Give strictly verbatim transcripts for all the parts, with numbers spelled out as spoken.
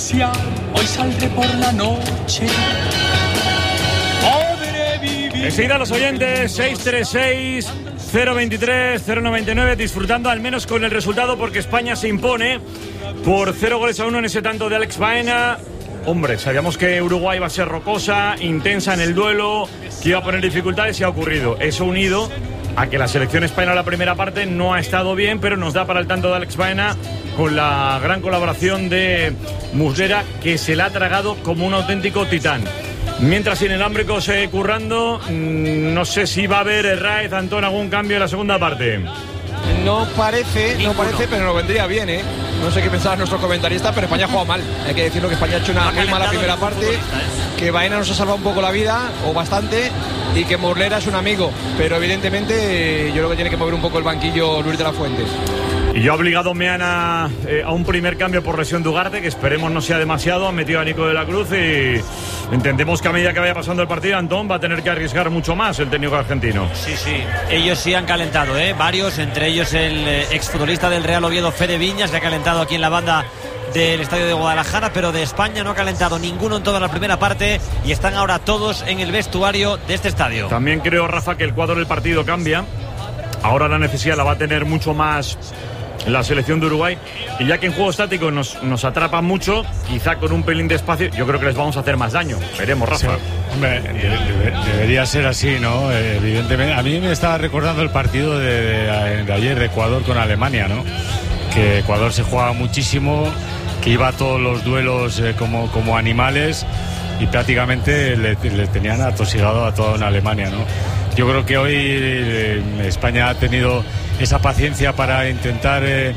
iglesia, hoy saldré por la noche. Podré vivir. Enseguida los oyentes, seis tres seis, cero veintitrés, cero noventa y nueve, disfrutando al menos con el resultado porque España se impone por cero goles a uno en ese tanto de Alex Baena. Hombre, sabíamos que Uruguay iba a ser rocosa, intensa en el duelo, que iba a poner dificultades y ha ocurrido. Eso unido a que la selección española en la primera parte no ha estado bien, pero nos da para el tanto de Alex Baena con la gran colaboración de Muslera, que se la ha tragado como un auténtico titán. Mientras inalámbricos sigue currando, no sé si va a haber Herraiz, Antón, algún cambio en la segunda parte. No parece, Ninguno. no parece, pero nos vendría bien, ¿eh? No sé qué pensaban nuestros comentaristas, pero España ha jugado mal. Hay que decirlo que España ha hecho una muy mala primera parte, ¿eh? Que Baena nos ha salvado un poco la vida, o bastante, y que Muslera es un amigo. Pero evidentemente yo creo que tiene que mover un poco el banquillo Luis de la Fuente. Y yo ha obligado Meana eh, a un primer cambio por lesión de Ugarte, que esperemos no sea demasiado. Han metido a Nico de la Cruz y entendemos que a medida que vaya pasando el partido, Antón va a tener que arriesgar mucho más el técnico argentino. Sí, sí, ellos sí han calentado, ¿eh? Varios, entre ellos el eh, exfutbolista del Real Oviedo, Fede Viñas, que ha calentado aquí en la banda del estadio de Guadalajara, pero de España no ha calentado ninguno en toda la primera parte y están ahora todos en el vestuario de este estadio. También creo, Rafa, que el cuadro del partido cambia. Ahora la necesidad la va a tener mucho más la selección de Uruguay, y ya que en juego estático nos, nos atrapa mucho, quizá con un pelín de espacio, yo creo que les vamos a hacer más daño. Veremos, Rafa. Sí. Hombre, de, de, debería ser así, ¿no? Eh, evidentemente. A mí me estaba recordando el partido de, de, de ayer de Ecuador con Alemania, ¿no? Que Ecuador se jugaba muchísimo, que iba a todos los duelos eh, como, como animales y prácticamente le, le tenían atosigado a toda una Alemania, ¿no? Yo creo que hoy eh, España ha tenido esa paciencia para intentar eh,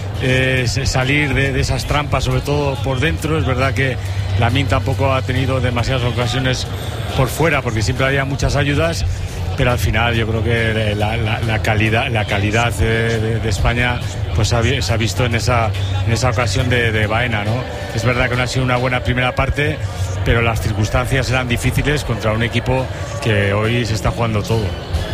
eh, salir de, de esas trampas, sobre todo por dentro. Es verdad que Lamine tampoco ha tenido demasiadas ocasiones por fuera, porque siempre había muchas ayudas, pero al final yo creo que la, la, la calidad, la calidad de, de, de España pues ha, se ha visto en esa, en esa ocasión de, de Baena, ¿no? Es verdad que no ha sido una buena primera parte, pero las circunstancias eran difíciles contra un equipo que hoy se está jugando todo.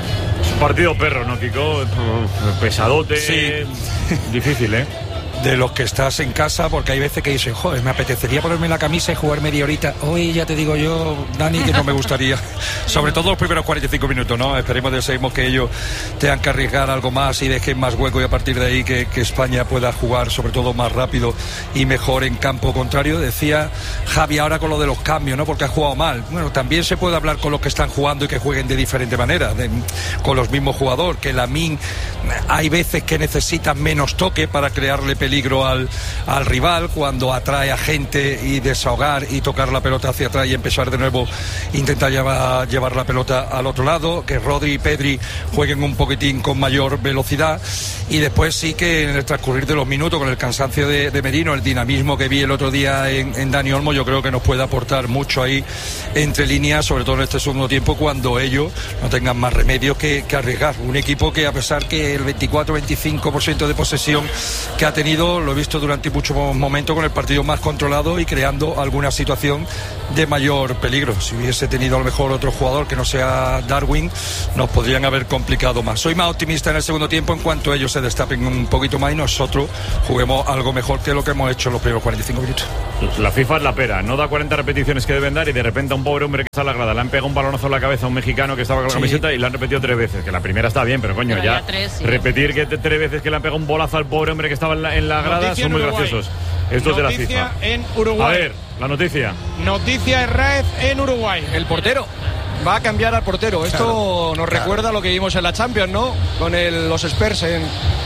Partido perro, ¿no, Kiko? Pesadote. Sí. Difícil, ¿eh? De los que estás en casa, porque hay veces que dicen, joder, me apetecería ponerme la camisa y jugar media horita. Hoy ya te digo yo, Dani, que no me gustaría. Sobre todo los primeros cuarenta y cinco minutos, ¿no? Esperemos, deseemos que ellos tengan que arriesgar algo más y dejen más hueco, y a partir de ahí que, que España pueda jugar sobre todo más rápido y mejor en campo contrario. Decía Javi ahora con lo de los cambios, ¿no? Porque ha jugado mal. Bueno, también se puede hablar con los que están jugando y que jueguen de diferente manera, de, con los mismos jugadores, que Lamine hay veces que necesitan menos toque para crearle peligro al, al rival, cuando atrae a gente y desahogar y tocar la pelota hacia atrás y empezar de nuevo, intentar llevar, llevar la pelota al otro lado, que Rodri y Pedri jueguen un poquitín con mayor velocidad, y después sí que en el transcurrir de los minutos, con el cansancio de, de Merino, el dinamismo que vi el otro día en, en Dani Olmo, yo creo que nos puede aportar mucho ahí entre líneas, sobre todo en este segundo tiempo, cuando ellos no tengan más remedio que, que arriesgar. Un equipo que, a pesar que el veinticuatro veinticinco por ciento de posesión que ha tenido, lo he visto durante muchos momentos con el partido más controlado y creando alguna situación de mayor peligro. Si hubiese tenido a lo mejor otro jugador que no sea Darwin, nos podrían haber complicado más. Soy más optimista en el segundo tiempo en cuanto ellos se destapen un poquito más y nosotros juguemos algo mejor que lo que hemos hecho en los primeros cuarenta y cinco minutos. La FIFA es la pera, no da cuarenta repeticiones que deben dar, y de repente a un pobre hombre que está a la grada le han pegado un balonazo en la cabeza a un mexicano que estaba con la sí. camiseta, y le han repetido tres veces, que la primera está bien, pero coño, pero ya, ya tres, sí. repetir que te, tres veces que le han pegado un bolazo al pobre hombre que estaba en la, en la grada, noticia son muy graciosos. Esto es de la FIFA. En Uruguay. A ver, la noticia. Noticia Herraiz en Uruguay. El portero va a cambiar al portero. Esto claro, nos claro. recuerda lo que vimos en la Champions, ¿no? Con el, los Spurs en,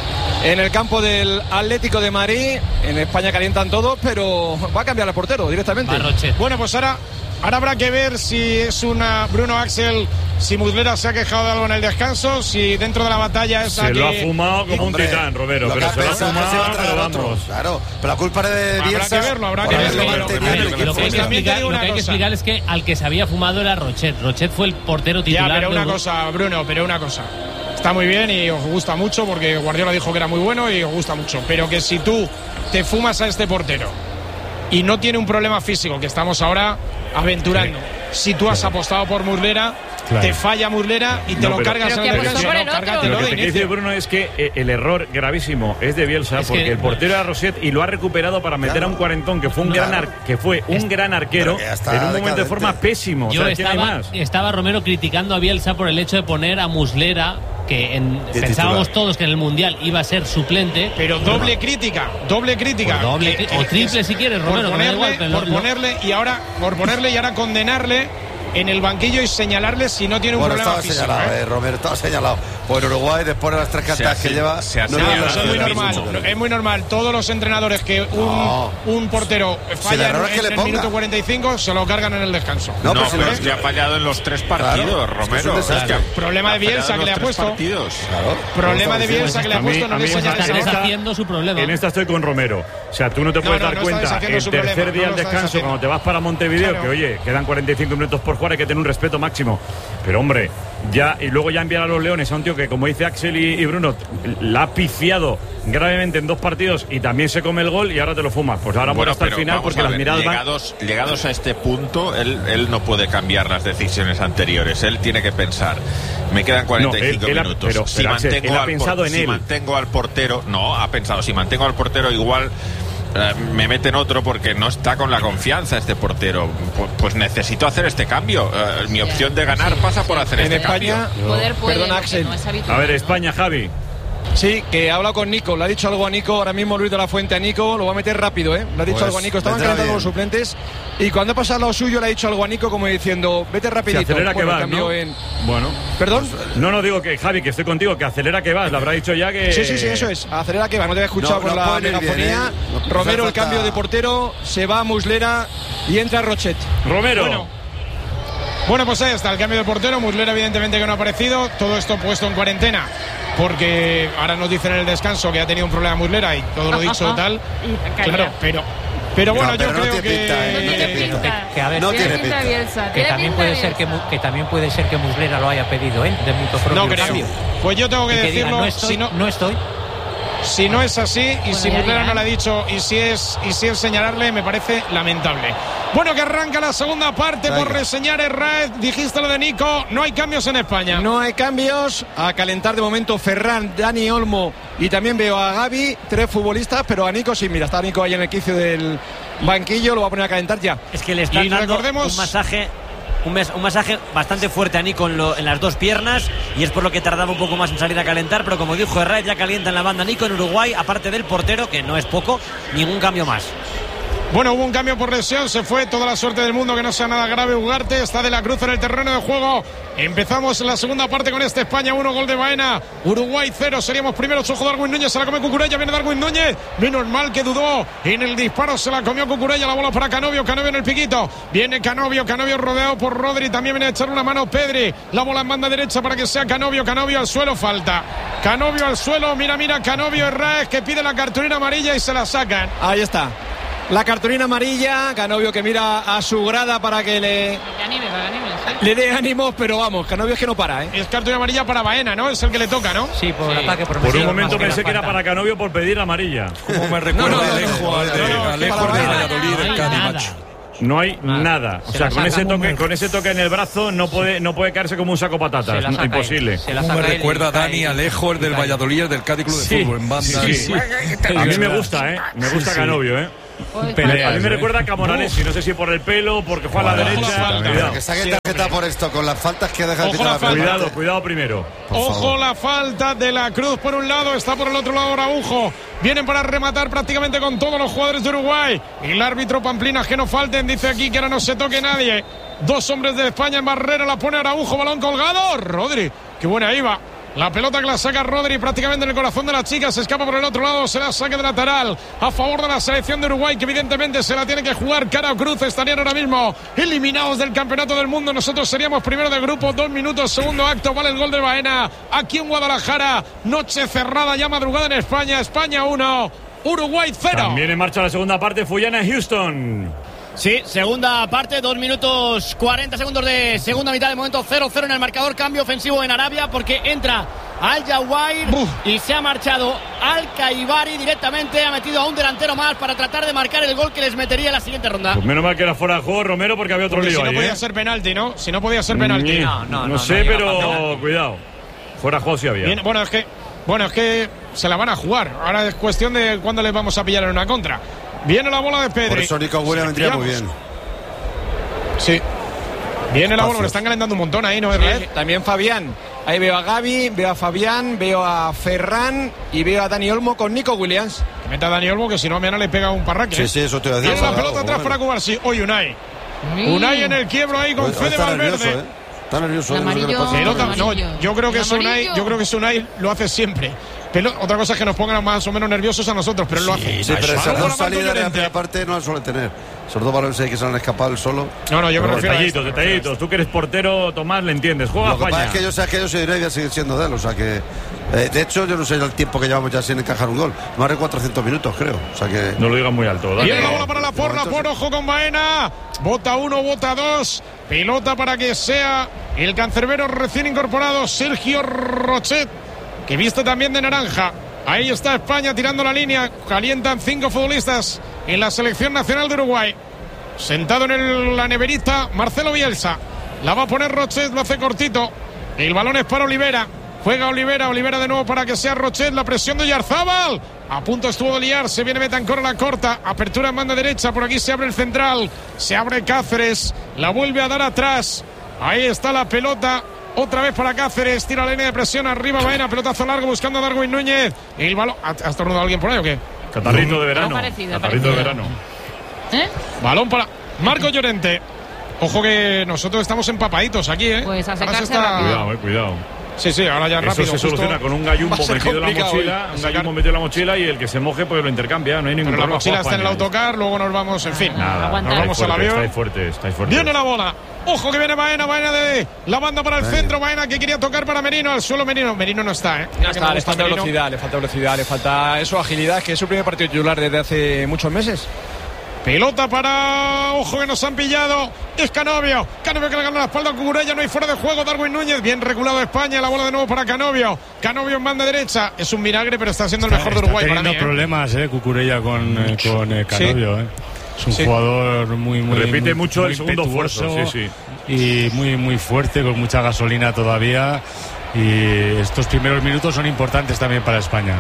en el campo del Atlético de Madrid. En España calientan todos, pero va a cambiar al portero directamente. Barrochet. Bueno, pues ahora, ahora habrá que ver si es una Bruno Axel, si Muslera se ha quejado de algo en el descanso, si dentro de la batalla esa se que... lo ha fumado como Hombre, un titán, Romero, pero se lo ha fumado, pero vamos. Claro, pero la culpa de Bielsa... Habrá que verlo, habrá que verlo. Lo que hay que explicar, lo que hay que explicar es que al que se había fumado era Rochet. Rochet fue el portero titular. Ya, pero una de... cosa, Bruno, pero una cosa. Está muy bien y os gusta mucho, porque Guardiola dijo que era muy bueno y os gusta mucho. Pero que si tú te fumas a este portero y no tiene un problema físico, que estamos ahora aventurando, sí. si tú has apostado por Muslera, claro. te falla Muslera y te no, lo pero, cargas en el descanso. No, cárgatelo lo que de te quiere decir, Bruno, es que eh, el error gravísimo es de Bielsa, es porque que, el portero era Rosset y lo ha recuperado para meter claro. a un cuarentón que fue un claro. gran ar que fue un gran arquero en un momento de forma pésimo. Yo o sea, estaba, estaba Romero criticando a Bielsa por el hecho de poner a Muslera, que en, pensábamos titular. todos que en el Mundial iba a ser suplente. Pero doble crítica, doble crítica. Pues doble, que, o triple si quieres, Romero. Por ponerle, igual, pero por no, ponerle y ahora, por ponerle y ahora condenarle en el banquillo y señalarle si no tiene un bueno, problema estaba físico. Señalado, ¿eh? eh, Romero, estaba señalado. Por Uruguay, después de las tres cartas que lleva. Se no, no, eso es muy normal. Es muy normal. Todos los entrenadores que un, no. un portero falla en, en el ponga. minuto cuarenta y cinco se lo cargan en el descanso. No, no pero es que ha fallado en los tres partidos, claro, Romero. Es es que problema de Bielsa que le ha puesto. Partidos. Claro. Problema de Bielsa que le ha puesto. No le está deshaciendo su problema. En esta estoy con Romero. O sea, tú no te puedes dar cuenta el tercer día del descanso cuando te vas para Montevideo que, oye, quedan cuarenta y cinco minutos por jugar, hay que tener un respeto máximo. Pero, hombre, ya y luego ya enviar a los Leones a un tío que, como dice Axel y, y Bruno, la ha pifiado gravemente en dos partidos y también se come el gol y ahora te lo fumas. Pues ahora bueno, por hasta el final porque las miradas llegados, van... llegados a este punto, él, él no puede cambiar las decisiones anteriores. Él tiene que pensar. Me quedan cuarenta y cinco no, él, él minutos. Ha, pero, si pero, mantengo Axel, él ha al pensado por, en si él. mantengo al portero, no, ha pensado, si mantengo al portero igual... Uh, me meten otro porque no está con la confianza este portero. Pues, pues necesito hacer este cambio. Uh, mi opción de ganar pasa por hacer en este España, cambio. Poder puede, Perdón, Axel. no es a ver, España, Javi. Sí, que ha hablado con Nico, le ha dicho algo a Nico, ahora mismo Luis de la Fuente a Nico, lo va a meter rápido, ¿eh? Le ha dicho pues, algo a Nico, estaban calentando los suplentes y cuando ha pasado lo suyo le ha dicho algo a Nico como diciendo, vete rapidito. Se acelera bueno, que vas, ¿no? En... Bueno. ¿Perdón? No, no, digo que, Javi, que estoy contigo, que acelera que vas, le habrá dicho ya que... Sí, sí, sí, eso es, acelera que vas, no te había escuchado no, con no la megafonía. ¿eh? No, Romero, el cambio de portero, se va a Muslera y entra Rochet. Romero. Bueno. Bueno, pues ahí está el cambio de portero. Muslera evidentemente que no ha aparecido. Todo esto puesto en cuarentena porque ahora nos dicen en el descanso que ha tenido un problema Muslera y todo lo dicho tal. Claro, pero pero bueno, no, pero yo no creo que pinta, eh, no tiene pinta. Que, que a ver, no tiene pinta Bielsa. Que también puede ser que, que también puede ser que Muslera lo haya pedido, ¿eh? De mucho propio no creo. Cambio. Pues yo tengo que, que decirlo. Diga, no estoy, si no, no estoy. Si no es así y bueno, si Muslera dirá. no lo ha dicho y si es y si es señalarle, me parece lamentable. Bueno, que arranca la segunda parte por reseñar Herrera. Dijiste lo de Nico, no hay cambios en España. No hay cambios. A calentar de momento Ferran, Dani Olmo y también veo a Gavi, tres futbolistas, pero a Nico sí, mira, está Nico ahí en el quicio del banquillo, lo va a poner a calentar ya. Es que le están y dando recordemos... un masaje Un, mes, un masaje bastante fuerte a Nico en, lo, en las dos piernas y es por lo que tardaba un poco más en salir a calentar, pero como dijo Herrera, ya calienta en la banda Nico en Uruguay, aparte del portero, que no es poco, ningún cambio más. Bueno, hubo un cambio por lesión, se fue, toda la suerte del mundo, que no sea nada grave. Ugarte está de la Cruz en el terreno de juego. Empezamos la segunda parte con este España uno, gol de Baena, Uruguay cero, seríamos primeros. Ojo, Darwin Núñez, se la come Cucurella, viene Darwin Núñez, menos mal que dudó en el disparo, se la comió Cucurella, la bola para Canovio, Canovio en el piquito, viene Canovio, Canovio rodeado por Rodri, también viene a echar una mano Pedri, la bola en banda derecha para que sea Canovio, Canovio al suelo, falta, Canovio al suelo, mira, mira, Canovio, Herrera que pide la cartulina amarilla y se la sacan. Ahí está. La cartulina amarilla, Canovio que mira a su grada para que le, anime, anime, sí. le dé ánimos, pero vamos, Canovio es que no para, ¿eh? Es cartulina amarilla para Baena, ¿no? Es el que le toca, ¿no? Sí, por sí. ataque por Por un momento pensé que era para Canovio por pedir amarilla. Como me recuerda no, no, Alejo, no, no, no, no, Alejo de Valladolid del Cádiz, macho. No hay ah, nada. O sea, con ese toque, con ese toque en el brazo no puede, no puede caerse como un saco de patatas. No, imposible. Como me recuerda a Dani Alejo, el del Valladolid, el del Cádiz Club de sí, Fútbol en banda. Sí, sí. A mí me gusta, ¿eh? Me gusta sí, Canovio, ¿eh? Pelea, a mí me recuerda a Camoranesi, no sé si por el pelo, porque fue a la derecha. Cuidado. Que saque tarjeta por esto, con las faltas que ha dejado. Ojo la falta. Cuidado, cuidado primero. Ojo la falta de la Cruz por un lado, está por el otro lado Araujo. Vienen para rematar prácticamente con todos los jugadores de Uruguay. Y el árbitro Pamplinas que no falten, dice aquí que ahora no se toque nadie. Dos hombres de España en barrera, la pone Araujo, balón colgado. Rodri, qué buena iba. La pelota que la saca Rodri prácticamente en el corazón de la chica, se escapa por el otro lado, se la saque de lateral a favor de la selección de Uruguay, que evidentemente se la tiene que jugar cara o cruz. Estarían ahora mismo eliminados del campeonato del mundo. Nosotros seríamos primero de grupo, dos minutos, segundo acto, vale el gol de Baena aquí en Guadalajara. Noche cerrada, ya madrugada en España. España uno, Uruguay cero. También en marcha la segunda parte, Fuyana Houston. Sí, segunda parte, dos minutos cuarenta segundos de segunda mitad, de momento cero cero en el marcador, cambio ofensivo en Arabia porque entra Al Yaguair y se ha marchado Al Caibari directamente, ha metido a un delantero más para tratar de marcar el gol que les metería en la siguiente ronda. Pues menos mal que era fuera de juego Romero porque había otro porque lío si no ahí, podía ¿eh? ser penalti, ¿no? Si no podía ser penalti. No, no, no, no sé, no pero cuidado. Fuera de juego sí había. Bien, bueno, es que bueno, es que se la van a jugar. Ahora es cuestión de cuándo les vamos a pillar en una contra. Viene la bola de Pedri. Por eso Nico Williams vendría muy bien. Sí. Viene la bola, le están calentando un montón ahí, ¿no? Sí, también Fabián. Ahí veo a Gavi, veo a Fabián, veo a Ferran y veo a Dani Olmo con Nico Williams. Que meta a Dani Olmo, que si no, mañana le pega un parraque. Sí, sí, eso te voy a decir. Tiene la pelota atrás para Cubarsí. Hoy Unai. Sí. Unai en el quiebro ahí con Hoy Fede está Valverde. nervioso, ¿eh? Está nervioso. El amarillo, no sé qué le pasa. Pelota, el no, amarillo. yo creo que El es Unai, amarillo. yo creo que es Unai lo hace siempre. Pero otra cosa es que nos pongan más o menos nerviosos a nosotros, pero él lo hace. Sí, pero esa Balón dos para salidas de la Llorente. primera parte no la suele tener. Esos dos balones ahí que se han escapado él solo. No, no, yo me Pero refiero a Detallitos, esto, detallitos. Tú que eres portero, Tomás, le entiendes. Juega Lo que pasa España. es que yo sé que yo soy de Irak y sigue siendo de él. O sea que. Eh, de hecho, yo no sé el tiempo que llevamos ya sin encajar un gol. Más de cuatrocientos minutos, creo. O sea que. No lo digas muy alto. Dale. Viene la bola para la por, la por, ojo con Baena. Bota uno, bota dos. Pelota para que sea el cancerbero recién incorporado, Sergio Rochet, que viste también de naranja. Ahí está España tirando la línea. Calientan cinco futbolistas en la selección nacional de Uruguay. Sentado en el, la neverita, Marcelo Bielsa. La va a poner Rochet, lo hace cortito. El balón es para Olivera. Juega Olivera, Olivera de nuevo para que sea Rochet. La presión de Yarzábal. A punto estuvo de liarse. Viene Betancor a la corta. Apertura en banda derecha. Por aquí se abre el central. Se abre Cáceres. La vuelve a dar atrás. Ahí está la pelota. Otra vez para Cáceres. Tira la línea de presión arriba. Baena. Pelotazo largo buscando a Darwin Núñez. El balón. ¿Ha estornudado alguien por ahí o qué? Catarrito de verano. Parecido, Catarrito de parecido. verano. ¿Eh? Balón para Marco Llorente. Ojo que nosotros estamos empapaditos aquí, ¿eh? Pues a Ahora se secarse está- rápido. Cuidado, eh, cuidado. Sí, sí, ahora ya Eso rápido. se justo. soluciona con un gallumbo Va a ser metido en la complicado mochila. hoy. Un Sacar- gallumbo metido en la mochila y el que se moje pues lo intercambia. No hay ningún Pero la problema. mochila Juega está en el España. autocar, luego nos vamos, en fin. Nada, Aguanta. Nos vamos al Estáis fuertes, avión. Estáis fuertes, estáis fuertes. Viene la bola. Ojo que viene Baena, Baena de la banda para el Venga. centro. Baena que quería tocar para Merino. Al suelo Merino. Merino no está, ¿eh? Mira Ya que me está, le gusta falta Merino. velocidad, le falta velocidad, le falta eso, agilidad, que es su primer partido titular desde hace muchos meses. Pelota para. Ojo que nos han pillado. Es Canovio. Canovio que le gana la espalda a Cucurella. No hay fuera de juego. Darwin Núñez. Bien reculado España. La bola de nuevo para Canovio. Canovio en banda derecha. Es un milagre, pero está siendo el mejor de Está Uruguay para teniendo mí. ¿eh? problemas, eh, Cucurella con, eh, con eh, Canovio, eh. Es un Sí. jugador muy, muy. Repite muy- mucho muy el segundo impetuoso esfuerzo, sí, Y muy, muy fuerte, con mucha gasolina todavía. Y estos primeros minutos son importantes también para España.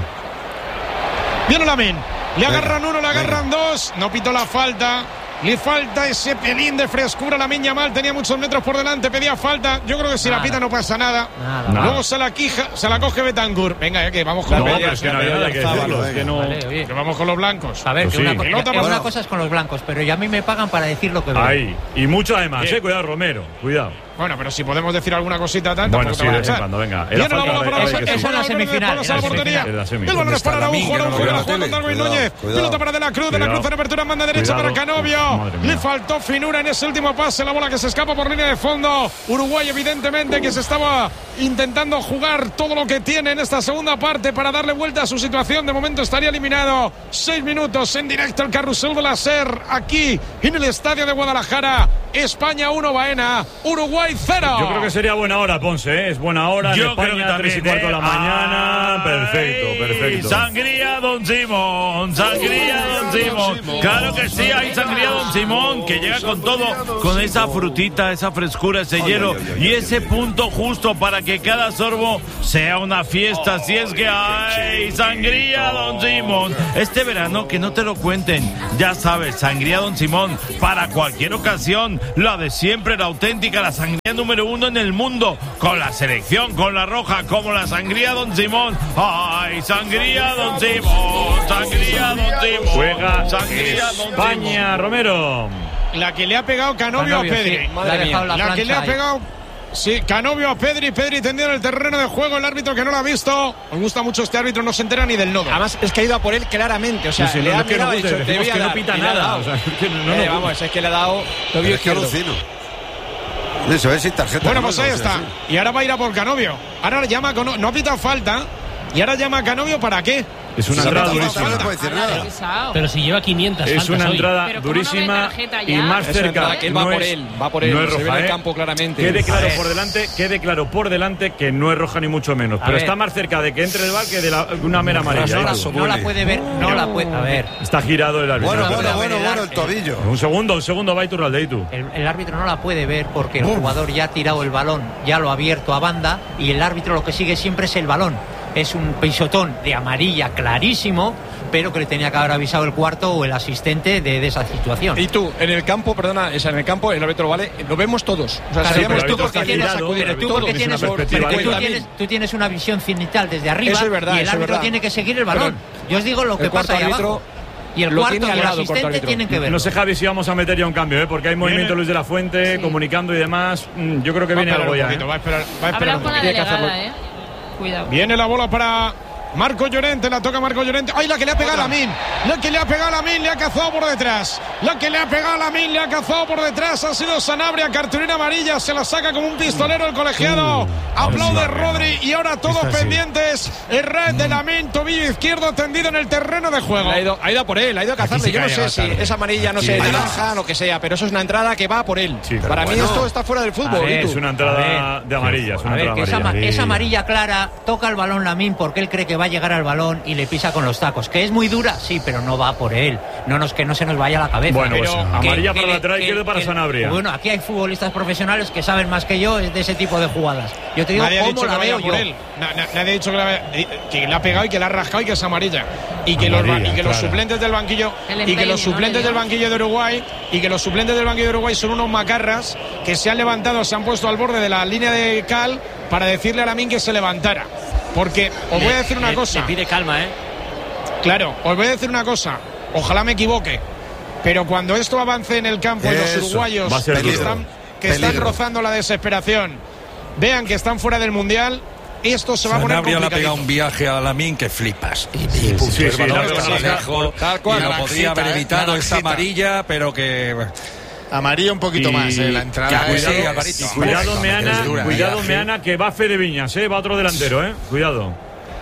Viene Lamin. Le agarran uno, le agarran dos. No pitó la falta. Le falta ese pelín de frescura a la Miña Mal. Tenía muchos metros por delante. Pedía falta. Yo creo que si Nada. la pita no pasa nada. Nada. Nada. Luego se la, quija, se la coge Betancourt. Venga, ya que vamos con No, los pero blancos. es que no había nada que decirlo. Es que no. Vale, oye. Que vamos con los blancos. A ver, Pues que una, sí. co- Pelota que para- una cosa es con los blancos, pero ya a mí me pagan para decir lo que veo. Ahí. Y mucho además, Bien. eh. Cuidado, Romero. Cuidado. Bueno, pero si podemos decir alguna cosita tal, Bueno, tampoco sí, te van a de vez en echar. cuando, venga. Era Viene la falta bola de- para de- la que Eso sí. en la semifinal. Palos a la en la portería. semifinal. En la semi. El balón es para Está Araujo. Lamin, que no Araujo lo que la veo juega en la con Darwin tele. Núñez. Cuidado, Pelota para De la Cruz. De la Cuidado. Cruz en apertura en banda derecha Cuidado. para Canovio. Madre mía. Le faltó finura en ese último pase. La bola que se escapa por línea de fondo. Uruguay, evidentemente, que se estaba intentando jugar todo lo que tiene en esta segunda parte para darle vuelta a su situación. De momento estaría eliminado. Seis minutos en directo el carrusel de la SER. Aquí en el estadio de Guadalajara. España uno, Baena. Uruguay cero. Yo creo que sería buena hora, Ponce, ¿eh? Es buena hora. Yo en creo que España, tres y también, cuarto de la ¿eh? mañana. Ay, Perfecto, perfecto. Sangría Don Simón, sangría Don Simón. Claro que sí, hay sangría Don Simón que llega con todo, con esa frutita, esa frescura, ese hielo y ese punto justo para que cada sorbo sea una fiesta. Así es que hay sangría Don Simón. Este verano que no te lo cuenten, ya sabes, sangría Don Simón para cualquier ocasión, la de siempre, la auténtica, la sangría número uno en el mundo, con la selección, con la roja, como la sangría Don Simón. ¡Ay, sangría Don Simón! ¡Sangría Don Simón! Juega Sangría Don España, Romero. La que le ha pegado Canovio, Canovio, a Pedri. sí. Le ha dejado la La que le ha plancha ahí. pegado. Sí, Canovio a Pedri, Pedri tendido en el terreno de juego, el árbitro que no lo ha visto. Me gusta mucho este árbitro, no se entera ni del nodo. Además, es que ha ido a por él claramente. O sea, Sí, sí, le no ha es que no mirado y guste, dicho, te decimos voy a que no dar, pita y le ha nada, dado. o sea, que no- no Eh, nos vamos, gusta. es que le ha dado Pero tobillo es que izquierdo. alucino. Sí, se ve sin tarjeta. Bueno, ¿no? pues ahí O sea, está. sí. Y ahora va a ir a por Canovio. Ahora llama a Cano- no ha pitado falta. Y ahora llama a Canovio, ¿para qué? Es una Si entrada no durísima. no le puede decir nada. Pero si lleva quinientas Es una faltas entrada hoy. durísima y más Es una cerca. entrada que él va No por es- él, va por él, no es se ve roja, en el ¿eh? campo claramente. Quede claro A ver. por delante, quede claro por delante que no es roja ni mucho menos. A Pero ver. está más cerca de que entre el bar que de la- una mera amarilla. No la, ¿eh? no la puede ver, no la puede. A ver. Está girado el árbitro. Bueno, No bueno, puede bueno, haber bueno, el el tobillo. Un segundo, un segundo, va Iturralde, y tú. El, el árbitro no la puede ver porque el jugador ya ha tirado el balón, ya lo ha abierto a banda y el árbitro lo que sigue siempre es el balón. Es un pisotón de amarilla clarísimo, pero que le tenía que haber avisado el cuarto o el asistente de, de esa situación. Y tú, en el campo, perdona, es en el campo, el árbitro vale, lo vemos todos. O sea, Claro, sabíamos pero tú el árbitro porque está tienes girado, sacudir, pero tú todos, porque es tienes, una porque perspectiva tú ahí. tienes, tú tienes una visión cenital desde arriba Eso es verdad, y el eso es árbitro verdad. tiene que seguir el balón. Yo os digo lo que el cuarto pasa ahí árbitro abajo. Y el lo cuarto y tiene al el lado, el cuarto asistente árbitro. tienen que verlo. No sé, Javi, si vamos a meter ya un cambio, ¿eh? Porque hay movimiento Luis de la Fuente, comunicando y demás. Mm, Yo creo que Va a viene esperar algo un ya. poquito, ¿eh? va a esperar, va a esperar Habla un con la poquito. Tiene que hacerlo. delegada, ¿eh? Cuidado. Viene la bola para Marco Llorente, la toca Marco Llorente. ¡Ay, la que le ha pegado a Lamin! La que le ha pegado a Lamin, le ha cazado por detrás. La que le ha pegado a Lamin, le ha cazado por detrás. Ha sido Sanabria, cartulina amarilla. Se la saca como un pistolero el colegiado. Aplaude Rodri y ahora todos Esta sí. pendientes. El red de Lamin, tobillo izquierdo tendido en el terreno de juego. Ha ido, ha ido a por él, ha ido a Aquí cazarle. sí Yo no que ha sé si llegado tarde. es amarilla, no Aquí sé, sí. naranja, lo que sea, pero eso es una entrada que va a por él. Sí, pero Para mí bueno. esto está fuera del fútbol. A ver, ¿y tú? Es una entrada A ver. de amarilla. Es A una ver, entrada que esa, ma- amarilla. esa amarilla clara toca el balón Lamín porque él cree que va a llegar al balón y le pisa con los tacos. Que es muy dura, sí, pero no va por él. No nos, que no se nos vaya la cabeza. Bueno, pues, Pero amarilla para le- lateral izquierdo para que- Sanabria. Bueno, aquí hay futbolistas profesionales que saben más que yo de ese tipo de jugadas. Yo te digo Nadie ha dicho cómo que la vaya veo por yo. él. Na- na- nadie ha dicho que la, que la ha pegado y que la ha rascado y que es amarilla. Y que, los, Amarilla, y que los claro. suplentes del banquillo El y que empeine, los ¿no? suplentes Le del dio. banquillo de Uruguay y que los suplentes del banquillo de Uruguay son unos macarras que se han levantado, se han puesto al borde de la línea de cal para decirle a Lamin que se levantara. Porque os voy a decir una Le- cosa. Le pide calma, ¿eh? Claro, os voy a decir una cosa. Ojalá me equivoque. Pero cuando esto avance en el campo y los Eso, uruguayos va a ser que, duro. están, que están Peligro. rozando la desesperación vean que están fuera del mundial, esto se va a poner Sanabria le ha pegado complicadito. un viaje a Lamin que flipas. Y, y sí, puso sí, el sí, balón claro que estaba sí. lejos. Tal cual. Y lo Naranjita, podría haber ¿eh? evitado esta Naranjita. amarilla, pero que. Amarilla un poquito Y- más, eh, la que entrada cuidado, es- Alvarito. es- Cuidado, es Meana, dura, cuidado, viaje. Meana, que va Fede Viñas, ¿eh? Va otro delantero, ¿eh? Cuidado.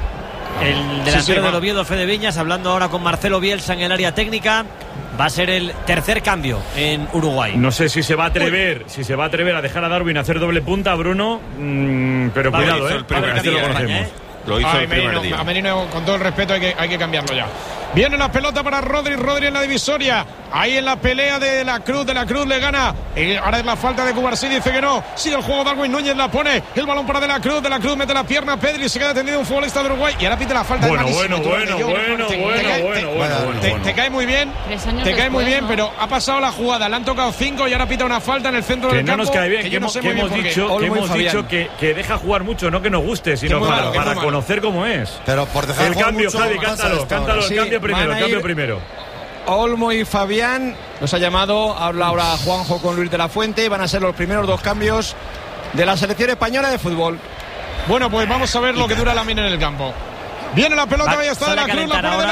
El Sí, delantero sí, del va. Oviedo, Fede Viñas, hablando ahora con Marcelo Bielsa en el área técnica. Va a ser el tercer cambio en Uruguay. No sé si se va a atrever, si se va a atrever a dejar a Darwin hacer doble punta, Bruno, mm, pero Vale, cuidado, hizo ¿eh? el primer Este lo día, conocemos. España, ¿eh? Lo hizo Ay, el primer Merino, día. a Merino, con todo el respeto, hay que, hay que cambiarlo ya. Viene la pelota para Rodri, Rodri en la divisoria. Ahí en la pelea de la Cruz, de la Cruz le gana. Y ahora es la falta de Cubarsí, dice que no. Sigue el juego, Darwin Núñez la pone. El balón para de la Cruz, de la Cruz mete la pierna, Pedri, se queda tendido un futbolista de Uruguay. Y ahora pite la falta Bueno, de bueno, malísimo, bueno, Yo- bueno, te- te bueno, cae- bueno, te- bueno, bueno, te- bueno. Te cae muy bien, Tres años te cae muy después, bien, ¿no? pero ha pasado la jugada. Le han tocado cinco y ahora pita una falta en el centro Que del no campo. nos cae bien, que, yo no hemos, sé que muy bien hemos por qué. dicho, que Olmo y hemos Fabián. dicho que, que deja jugar mucho, no que nos guste, sino muy para, malo, que para muy malo. conocer cómo es. Pero por dejar El jugar cambio, mucho, Javi, pasa cántalo, esto cántalo, ahora. el Sí, cambio primero, van el a cambio ir- primero. Olmo y Fabián los ha llamado, habla ahora Juanjo con Luis de la Fuente, van a ser los primeros dos cambios de la selección española de fútbol. Bueno, pues vamos a ver lo que dura Lamine en el campo. Viene la pelota, Va- ahí está de sale la a Cruz, la calentar pone de la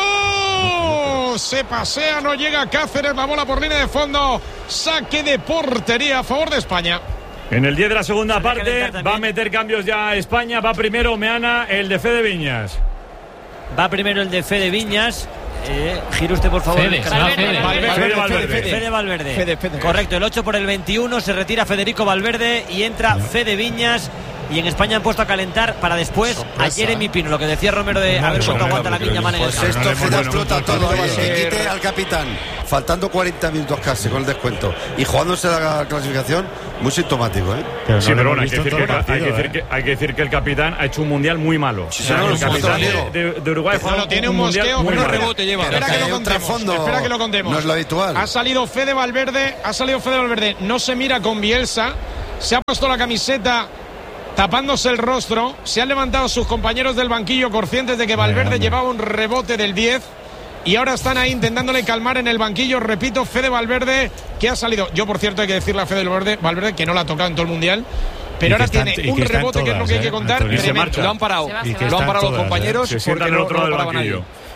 ahora. Cruz. Se pasea, no llega Cáceres, la bola por línea de fondo. Saque de portería a favor de España. En el diez de la segunda Sale a parte calentar también. va a meter cambios ya España, va primero Meana, el de Fede Viñas. Va primero el de Fede Viñas. Eh, gire usted, por favor. Fede, el se canal. va Fede. Fede Valverde. Fede Valverde. Fede, Fede. Correcto, el ocho por el veintiuno se retira Federico Valverde y entra Fede Viñas. Y en España han puesto a calentar para después a Jeremy Pino, lo que decía Romero de a ver cuánto aguanta la piña mal en el Pues campo. esto no le se da hemos explota dado todo mucho ahí. tiempo. Que quite al capitán, faltando cuarenta minutos casi con el descuento y jugándose la clasificación, muy sintomático, ¿eh? Pero Sí, no lo pero bueno, hemos hay que, visto decir en que, todo el hay, que partido, decir ¿eh? que, hay que decir que el capitán ha hecho un mundial muy malo. Sí, O sea, señor, el un montón, capitán Diego. de, de- de Uruguay No, no, tiene un mundial mosqueo, muy pero malo. rebote lleva. Espera Pero que que lo hay un contemos. trasfondo, Espera que lo contemos. no es lo habitual. Ha salido Fede Valverde, ha salido Fede Valverde, no se mira con Bielsa, se ha puesto la camiseta tapándose el rostro, se han levantado sus compañeros del banquillo conscientes de que Valverde llevaba un rebote del diez y ahora están ahí intentándole calmar en el banquillo, repito, Fede Valverde que ha salido, yo por cierto hay que decirle a Fede Valverde, Valverde que no la ha tocado en todo el mundial, pero Y ahora que está tiene en- y un que está en rebote que es lo todas, que hay que ¿eh? contar, Antonio. Y se tremendo. marcha. Lo han parado, Se va, Y se que va. lo han están parado los todas, ¿eh? compañeros Se sienta porque en el no, otro no lado del paraban ahí. banquillo.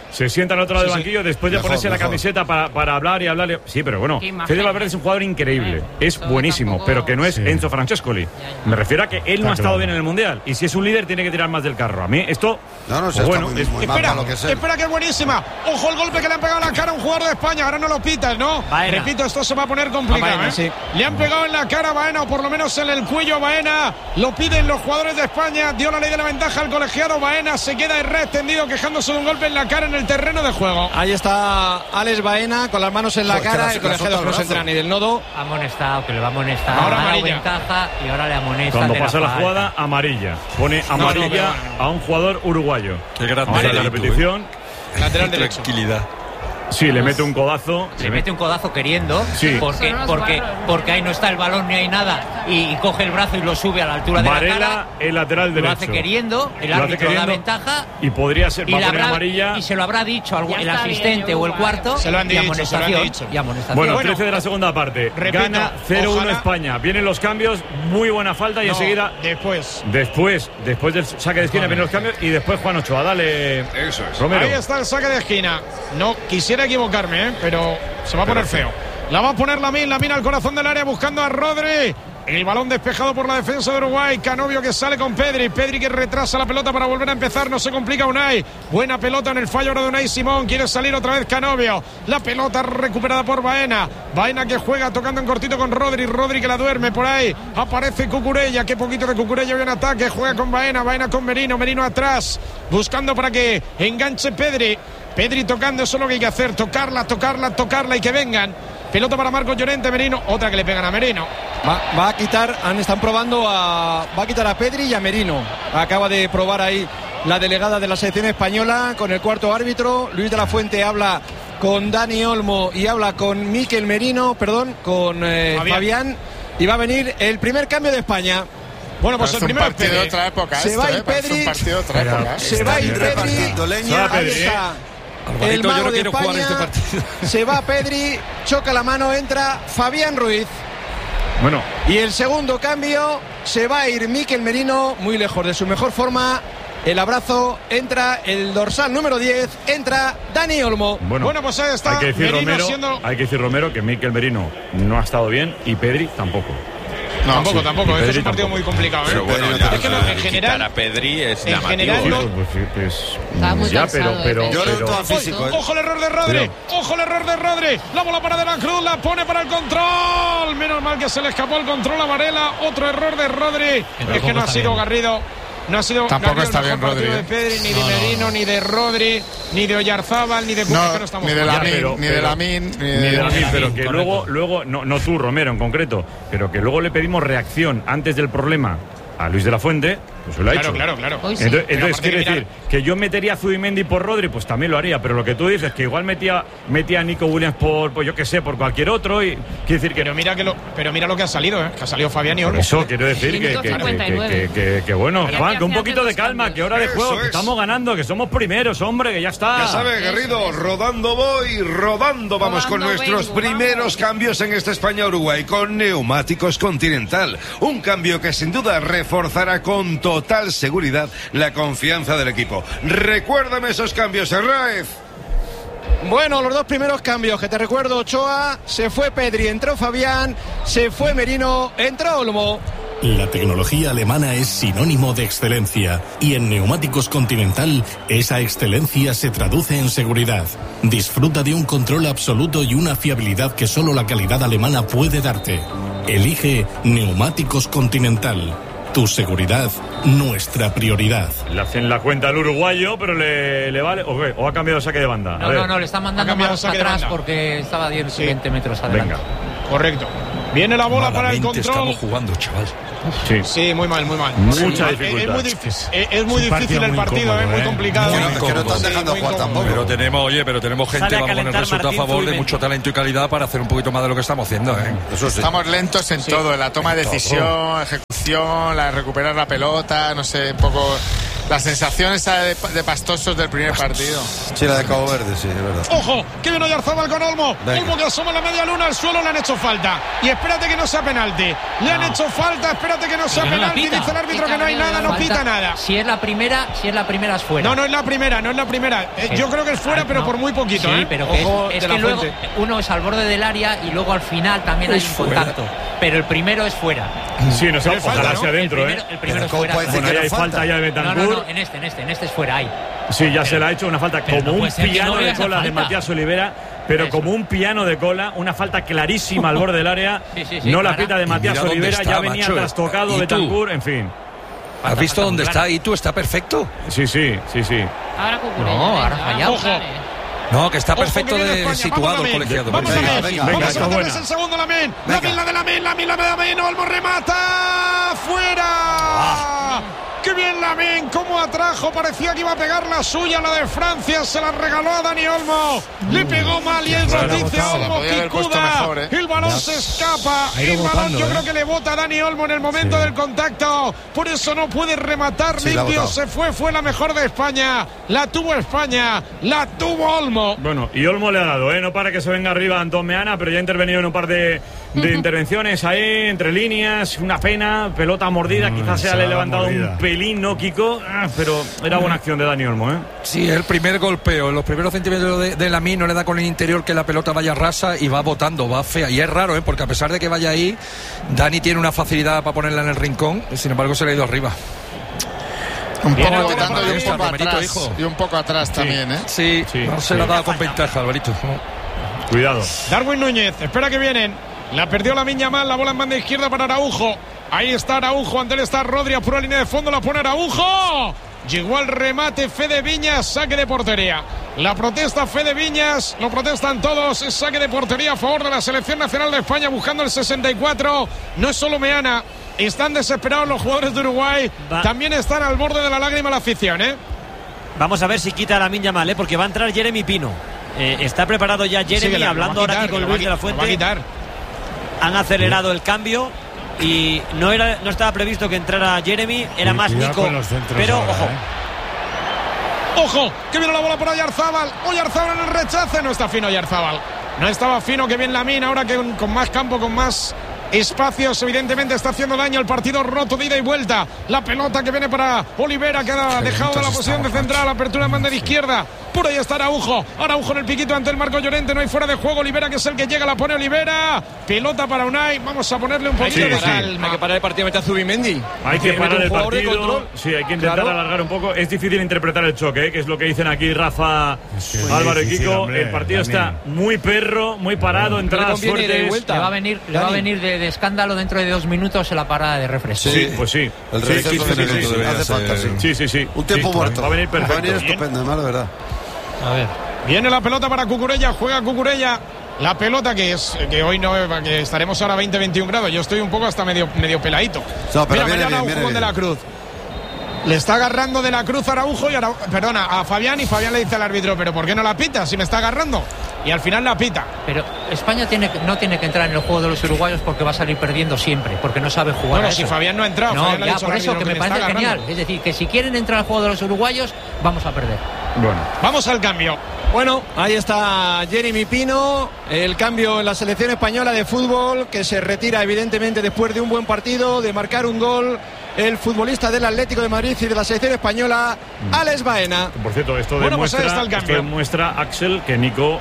se sienta al otro lado Sí, del sí. banquillo después de Mejor, ponerse la mejor. camiseta para, para hablar y hablarle. Sí, pero bueno, Qué imagen. Fede Valverde es un jugador increíble, es buenísimo, tampoco- pero que no es Sí. Enzo Francescoli. Me refiero a que él no Está ha estado claro. bien en el Mundial y si es un líder tiene que tirar más del carro. A mí esto, No, no, pues se está bueno, muy, es- muy mal Espera, para lo que sea. espera que es buenísima. Ojo el golpe que le han pegado en la cara a un jugador de España. Ahora no lo pitas, ¿no? Baena. Repito, esto se va a poner complicado. A Baena, ¿eh? sí. Le han pegado en la cara a Baena, o por lo menos en el cuello a Baena. Lo piden los jugadores de España. Dio la ley de la ventaja al colegiado. Baena se queda en red tendido quejándose de un golpe en la cara en el terreno de juego. Ahí está Alex Baena con las manos en la Joder, que cara. la- El la colegiado solta no el se brazo. entera ni del nodo. Ha amonestado, que le va a amonestar. Ahora Ha dado amarilla. ventaja y ahora le amonesta. cuando de pasa la falta. jugada, amarilla. Pone no, amarilla pero- a un jugador uruguayo. Qué grande Vamos a ver la delito, repetición. Lateral derecho. Tranquilidad. Sí, le mete un codazo. Le mete un codazo queriendo, Sí. porque, Son unos porque, bárbaros. porque ahí no está el balón ni hay nada, y, y coge el brazo y lo sube a la altura de la Varela, cara. el lateral Lo derecho. hace queriendo, el Lo hace árbitro da queriendo ventaja. Y podría ser, Y, va le a poner habrá- amarilla. y se lo habrá dicho al- Ya el está asistente bien, o el cuarto. Se lo han y dicho, se lo han amonestación, dicho. y amonestación. Bueno, Bueno, trece de la segunda parte. repito, Gana cero uno ojalá- España. Vienen los cambios, muy buena falta y No, enseguida. después. Después, después del saque de esquina vienen los cambios y después Juan Ochoa. Dale. Eso es. Romero. Ahí está el saque de esquina. No quisiera equivocarme, ¿eh? pero se va a poner feo. La va a poner Lamine, Lamine al corazón del área buscando a Rodri. El balón despejado por la defensa de Uruguay. Canovio que sale con Pedri. Pedri que retrasa la pelota para volver a empezar. No se complica Unai. Buena pelota en el fallo ahora de Unai Simón. Quiere salir otra vez Canovio. La pelota recuperada por Baena. Baena que juega tocando en cortito con Rodri. Rodri que la duerme por ahí. Aparece Cucurella. Qué poquito de Cucurella hoy en ataque. Juega con Baena. Baena con Merino. Merino atrás. Buscando para que enganche Pedri. Pedri tocando. Eso es lo que hay que hacer. Tocarla, tocarla, tocarla y que vengan. Pelota para Marcos Llorente, Merino, otra que le pegan a Merino. Va, va a quitar, han- están probando a. Va a quitar a Pedri y a Merino. Acaba de probar ahí la delegada de la selección española con el cuarto árbitro. Luis de la Fuente habla con Dani Olmo y habla con Mikel Merino, perdón, con eh, Fabián. Fabián. Y va a venir el primer cambio de España. Bueno, pues Parece el un primero es partido de Pedri. otra época. Se esto, va a ir ¿eh? Parece Pedri. un partido de otra Pero- época. Se va a ir Pedri. Repartiendo leña. Va a Ahí Pedri, está. Alvarito, El yo mago no de quiero jugar España. este partido. Se va Pedri, choca la mano, entra Fabián Ruiz. Bueno, Y el segundo cambio, se va a ir Mikel Merino, muy lejos de su mejor forma. El abrazo, entra el dorsal número diez, entra Dani Olmo. bueno. Bueno, pues ahí está Hay que decir, Merino Romero, siendo- hay que decir, Romero, que Mikel Merino no ha estado bien y Pedri tampoco. No, tampoco, sí. tampoco. Y Esto es Pedri un partido tampoco. muy complicado, ¿eh? Pero bueno, Pedri ya, no es que no, eh, en quitar general. a Pedri es en llamativo. general no- Pues, pues, pues, Está muy ya, cansado, pero, pero, eh, Yo Pedri. no pero- todo físico, ¿eh? Ojo el error de Rodri, Pero- ojo el error de Rodri. La bola para De la Cruz, la pone para el control. Menos mal que se le escapó el control a Varela. Otro error de Rodri. Es que tampoco no ha está sido bien. Garrido. No ha sido Tampoco Garrido el está mejor bien partido Rodri, de ¿eh? Pedri, ni de Merino, ni de Rodri, ni de Oyarzábal, ni de Cuca, No, que no estamos ni de jugando. Lamin, pero- ni de pero- Lamin, ni Ni de de... Lamin, pero que correcto. luego, luego no, no tú, Romero, en concreto, pero que luego le pedimos reacción antes del problema a Luis de la Fuente, pues lo ha Claro, hecho. claro, claro. Hoy sí. Entonces, Pero entonces aparte quiere que decir que yo metería a Zubimendi por Rodri, pues también lo haría, pero lo que tú dices, que igual metía, metía a Nico Williams por, pues yo qué sé, por cualquier otro, y quiere decir que Pero mira, que lo, pero mira lo que ha salido, ¿eh? Que ha salido Fabián y por Olmo. eso quiero decir que, Minuto que, que, cincuenta y nueve. que- que- que bueno, Pero Juan, que que un hace poquito de antes dos calma, cambios. que hora de Eso juego, que es. estamos ganando, que somos primeros, hombre, que ya está. Ya sabe, Garrido, rodando voy, rodando vamos con Rodando nuestros vengo, primeros vamos. cambios en este España-Uruguay con Neumáticos Continental. Un cambio que sin duda reforzará con total seguridad la confianza del equipo. Recuérdame esos cambios, Herráez. Bueno, los dos primeros cambios que te recuerdo, Ochoa, se fue Pedri, entró Fabián, se fue Merino, entró Olmo. La tecnología alemana es sinónimo de excelencia y en Neumáticos Continental esa excelencia se traduce en seguridad. Disfruta de un control absoluto y una fiabilidad que solo la calidad alemana puede darte. Elige Neumáticos Continental. Tu seguridad, nuestra prioridad. Le hacen la cuenta al uruguayo, pero le, le vale. ¿O qué? ¿O ha cambiado de saque de banda? A No, ver. no, no, le están mandando Ha cambiado más saque de atrás banda. porque estaba diez, veinte metros adelante. Venga. Correcto. Viene la bola para el Malamente control. estamos jugando, chaval. Sí. Sí, muy mal, muy mal. Mucha Sí, es- dificultad. Es, muy difícil, es, es muy Es un difícil partido el muy partido, incómodo, es muy ¿eh? complicado. Que no, que no están Sí, dejando muy jugar incómodo. tampoco. Pero tenemos, oye, pero tenemos gente, Sale a vamos con el calentar resultado a Martín favor de Zubimendi. mucho talento y calidad para hacer un poquito más de lo que estamos haciendo, ¿eh? Eso sí. Estamos lentos en todo, en la toma de decisión, ejecución, la recuperar la pelota, no sé, un poco La sensación esa de, de pastosos del primer partido. Sí, la de Cabo Verde, sí, es verdad. Ojo, que viene Oyarzábal con Olmo. Venga. Olmo que asoma la media luna al suelo, le han hecho falta. Y espérate que no sea penalti. Le han hecho falta, espérate que no sea Pero no la penalti. pita. Dice el árbitro que no hay nada, no Falta. pita nada. Si es la primera, si es la primera es fuera. No, no es la primera, no es la primera. Eh, yo creo que es fuera, Ah, pero no. por muy poquito, Sí, ¿eh? pero que Ojo es, es de que la luego fuente. uno es al borde del área y luego al final también hay Es un fuera. contacto. Pero el primero es fuera. Sí, no sé, Pero ojalá falta, ¿no? sea dentro, el primero, ¿eh? el primero Pero es ¿cómo fuera. puede decir Bueno, que ahí no hay falta? falta ya de No, no, Bentancur. no, en este, en este, en este es fuera, hay. Sí, ya se la ha hecho una falta Pero como no un puede ser que piano no de vea esa cola de falta. Matías Olivera, pero Eso. como un piano de cola, una falta clarísima al borde del área. Sí, sí, sí, no la clara. pita de Y Matías mira dónde Olivera, está, ya venía macho. trastocado ¿Y tú? Bentancur, en fin. ¿Has visto falta dónde muy está? clara. ¿Y tú? ¿Está perfecto? Sí, sí, sí, sí. Ahora Cucurella. No, venga, ahora vamos, fallado. Ojo. dale. No, que está Ojo, perfecto que viene de España. situado, Vamos, Lamin. colegiado. Vamos, Venga, Lamin. venga, Vamos venga, a está meterles buena. el segundo, Lamin. Venga. Lamin, la de Lamin, Lamin, la de Lamin. Olmo remata. ¡Fuera! ¡Qué bien Lamin! ¡Cómo atrajo! Parecía que iba a pegar la suya, la de Francia. Se la regaló a Dani Olmo. Le pegó mal y el raro. gol dice Se la Olmo podía haber puesto picuda. mejor, ¿eh? El balón se escapa. Ha ido El balón botando, yo ¿eh? creo que le bota a Dani Olmo en el momento del contacto. Por eso no puede rematar Sí, la ha limpio. botado. Se fue, fue la mejor de España. La tuvo España. La tuvo Olmo. Bueno, y Olmo le ha dado, ¿eh? No para que se venga arriba Antón Meana, pero ya ha intervenido en un par de, de intervenciones ahí, entre líneas. Una pena, pelota mordida, Mm, quizás se se le la ha levantado mordida. un pelín, ¿no, Kiko? Ah, pero era buena acción de Dani Olmo, ¿eh? Sí, el primer golpeo, en los primeros centímetros de, de Lamin no le da con el interior que la pelota vaya rasa y va botando, va fea. Y es raro, ¿eh? Porque a pesar de que vaya ahí, Dani tiene una facilidad para ponerla en el rincón, y sin embargo se le ha ido arriba. Un Viene poco ahora botando para y un mí. poco Romerito, atrás. hijo. Y un poco atrás también, ¿eh? Sí, Sí, no se sí. le ha dado con ventaja, Alvarito. Cuidado. Darwin Núñez, espera que vienen. La perdió la Miña mal, la bola en banda izquierda para Araujo. Ahí está Araujo, ante él está Rodri, a pura línea de fondo, la pone Araujo. Llegó al remate Fede Viñas, saque de portería. La protesta Fede Viñas, lo protestan todos, es saque de portería a favor de la Selección Nacional de España, buscando el sesenta y cuatro. No es solo Meana, están desesperados los jugadores de Uruguay. Va. También están al borde de la lágrima la afición, ¿eh? Vamos a ver si quita a Lamine Yamal, ¿eh? Porque va a entrar Jeremy Pino. Eh, está preparado ya Jeremy, Sí, que la- hablando lo va a ahora quitar, aquí con lo va a Luis de la qui- lo va a Fuente. quitar. Han acelerado el cambio y no era no estaba previsto que entrara Jeremy, era Sí, más cuidado Nico. con los centros Pero ahora, ojo, ¿eh? Ojo, que viene la bola por Oyarzábal. Oyarzábal en el rechace. No está fino Oyarzábal. No estaba fino, que bien Lamin. Ahora que con, con más campo, con más espacios, evidentemente está haciendo daño. El partido roto de ida y vuelta. La pelota que viene para Olivera, que ha dejado de la posición de central. Apertura en banda de izquierda. Por ahí está Araujo. Araujo en el piquito ante el Marco Llorente. No hay fuera de juego. Olivera, que es el que llega, la pone Olivera. Pelota para Unai. Vamos a ponerle un poquito Sí, de sí. calma. Hay que parar el partido, mete a Zubimendi. Hay que parar un el jugador de partido. control. Sí, hay que intentar Claro. alargar un poco. Es difícil interpretar el choque, ¿eh? Que es lo que dicen aquí Rafa, Álvaro y difícil, Kiko. hombre, El partido también. está muy perro, muy parado, entradas conviene ida y fuertes. vuelta. Le va a venir, le va a Dani. venir de, de escándalo dentro de dos minutos en la parada de refresco. Sí, pues sí. El Sí, receso sí, de sí, sí, minutos sí. debería Hace falta, ser- sí. Sí, sí, sí. Un tiempo Sí, muerto. Va a venir perfecto. Va a venir estupendo, además, la verdad. A ver. Viene la pelota para Cucurella, juega Cucurella. La pelota que es que hoy no, que estaremos ahora veinte veintiún grados. Yo estoy un poco hasta medio, medio peladito. No, pero Mira, viene Mariano bien, Araujo viene con bien. De la Cruz. Le está agarrando De la Cruz a Araujo y Arau- perdona, a Fabián, y Fabián le dice al árbitro, pero ¿por qué no la pita si me está agarrando? Y al final la pita. Pero España tiene, que- no tiene que entrar en el juego de los uruguayos porque va a salir perdiendo siempre, porque no sabe jugar. Bueno, a si eso. Fabián no ha entrado, No, Fabián le ha ya, dicho por al eso árbitro que me le está parece genial. agarrando. Es decir, que si quieren entrar al juego de los uruguayos, vamos a perder. Bueno. Vamos al cambio. Bueno, ahí está Jeremy Pino, el cambio en la selección española de fútbol, que se retira evidentemente después de un buen partido, de marcar un gol, el futbolista del Atlético de Madrid y de la selección española, Alex Baena. Por cierto, esto Bueno, pues ahí demuestra, está el esto cambio. demuestra, Axel, que Nico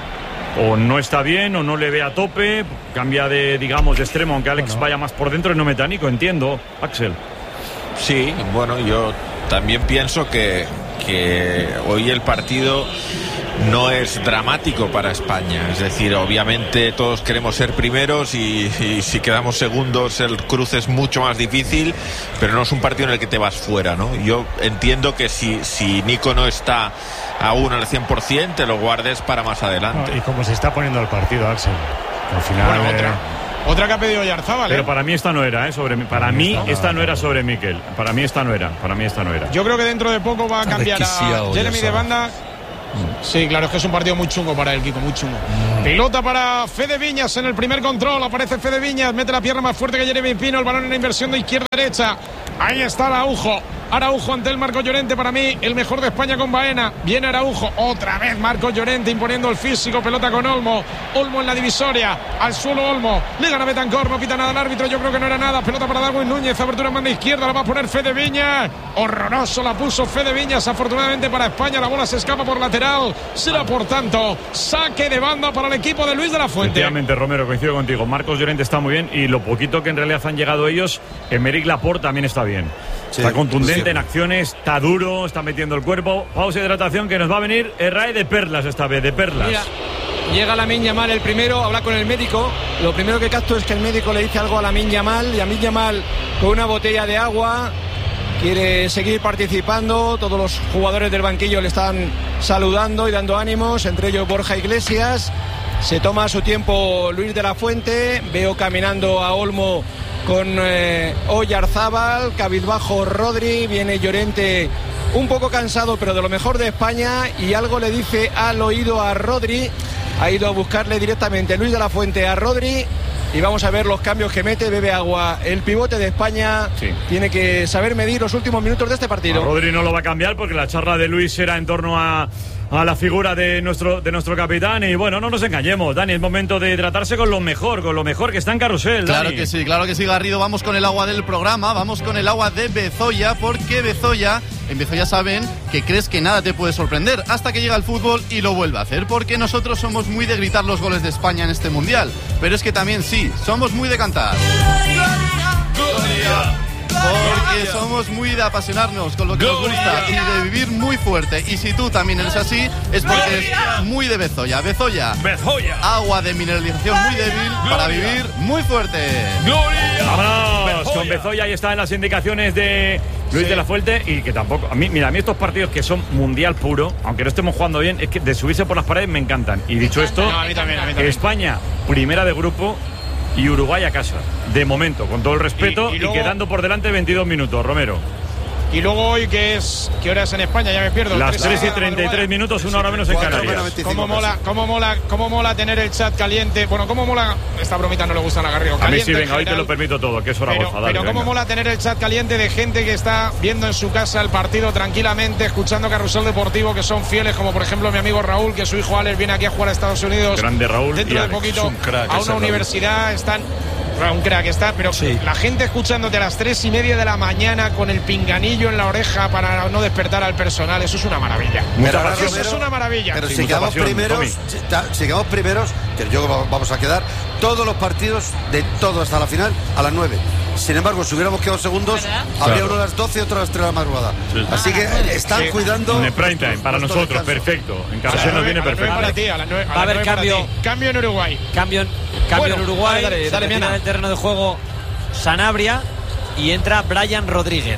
o no está bien o no le ve a tope, cambia de, digamos, de extremo, aunque Alex vaya más por dentro y no meta a Nico, entiendo, Axel. Sí, bueno, yo también pienso que, que hoy el partido no es dramático para España. Es decir, obviamente todos queremos ser primeros y, y si quedamos segundos el cruce es mucho más difícil, pero no es un partido en el que te vas fuera, ¿no? Yo entiendo que si, si Nico no está aún al cien por ciento, te lo guardes para más adelante. No, y como se está poniendo el partido, Axel. Al final. Bueno, eh, otra. Otra que ha pedido Oyarzábal, ¿eh? Pero para mí esta no era, ¿eh? Sobre mí. Para mí esta no era sobre Miquel. Para mí esta no era. Para mí esta no era. Yo creo que dentro de poco va a Está cambiar a desquiciado, Jeremy ya de sabes. banda. Sí, claro, es que es un partido muy chungo para el Kiko, muy chungo. Pelota para Fede Viñas en el primer control. Aparece Fede Viñas, mete la pierna más fuerte que Jeremy Pino. El balón en la inversión de izquierda a derecha. Ahí está Araujo. Araujo ante el Marcos Llorente, para mí el mejor de España con Baena. Viene Araujo, otra vez Marcos Llorente imponiendo el físico, pelota con Olmo. Olmo en la divisoria, al suelo Olmo. Le gana Betancor, no pita nada el árbitro, yo creo que no era nada. Pelota para Darwin Núñez, apertura en banda izquierda, la va a poner Fede Viñas. Horroroso la puso Fede Viñas, afortunadamente para España la bola se escapa por lateral. Será por tanto saque de banda para el equipo de Luis de la Fuente. Efectivamente, Romero, coincido contigo. Marcos Llorente está muy bien y lo poquito que en realidad han llegado ellos, Emerick Laporte también está bien. Sí, está contundente sí. en acciones, está duro, está metiendo el cuerpo. Pausa de hidratación que nos va a venir Errae de perlas esta vez, de perlas. Mira, llega Lamine Yamal el primero, habla con el médico. Lo primero que capto es que el médico le dice algo a Lamine Yamal y Lamine Yamal con una botella de agua quiere seguir participando. Todos los jugadores del banquillo le están saludando y dando ánimos, entre ellos Borja Iglesias. Se toma su tiempo Luis de la Fuente. Veo caminando a Olmo con eh, Oyarzábal, cabizbajo Rodri, viene Llorente un poco cansado pero de lo mejor de España y algo le dice al oído a Rodri. Ha ido a buscarle directamente Luis de la Fuente a Rodri y vamos a ver los cambios que mete. Bebe agua el pivote de España, sí. tiene que saber medir los últimos minutos de este partido. A Rodri no lo va a cambiar porque la charla de Luis era en torno a a la figura de nuestro de nuestro capitán y bueno, no nos engañemos, Dani, es momento de tratarse con lo mejor, con lo mejor que está en Carrusel, Dani. Claro que sí, claro que sí, Garrido, vamos con el agua del programa, vamos con el agua de Bezoya, porque Bezoya, en Bezoya saben que crees que nada te puede sorprender hasta que llega el fútbol y lo vuelve a hacer, porque nosotros somos muy de gritar los goles de España en este Mundial, pero es que también sí, somos muy de cantar. Porque somos muy de apasionarnos con lo que nos gusta y de vivir muy fuerte. Y si tú también eres así, es porque eres muy de Bezoya. Bezoya, Bezoya, agua de mineralización muy débil para vivir muy fuerte. ¡Gloria! Vámonos con Bezoya, ahí están las indicaciones de Luis sí. de la Fuente. Y que tampoco, a mí, mira, a mí estos partidos que son mundial puro, aunque no estemos jugando bien, es que de subirse por las paredes me encantan. Y dicho esto, no, a mí también, a mí también. España, primera de grupo. Y Uruguay a casa, de momento, con todo el respeto y, y, luego, y quedando por delante veintidós minutos, Romero. Y luego hoy, que es ¿qué hora es en España? Ya me pierdo. Las tres y treinta y tres minutos, una hora menos en Canarias. ¿Cómo mola, cómo, mola, ¿Cómo mola tener el chat caliente? Bueno, ¿cómo mola? Esta bromita no le gusta a Garrido. A mí sí, venga, hoy te lo permito todo, que es hora pero, goza, dale, pero ¿cómo venga. mola tener el chat caliente de gente que está viendo en su casa el partido tranquilamente, escuchando Carrusel Deportivo, que son fieles, como por ejemplo mi amigo Raúl, que su hijo Alex viene aquí a jugar a Estados Unidos. Grande Raúl. Dentro de Alex, poquito un crack, a una universidad, Raúl. Están... Un crack está, pero sí. la gente escuchándote a las tres y media de la mañana con el pinganillo en la oreja para no despertar al personal, eso es una maravilla. Mucha pasión, eso es una maravilla. Pero sí, si quedamos pasión, primeros, si, si quedamos primeros, que yo vamos a quedar todos los partidos de todo hasta la final a las nueve. Sin embargo, si hubiéramos quedado segundos, ¿verdad? Habría claro. uno a las doce y otro a las tres de la madrugada. Sí. Así que están sí. cuidando. En el prime time, para nosotros, descanso. Perfecto. En Carrusel nos viene perfecto. Para ti, a las nueve, a Va a haber cambio. Cambio en Uruguay. Cambio, cambio bueno, en Uruguay. Dale, dale, dale, del terreno de juego Sanabria y entra Brian Rodríguez.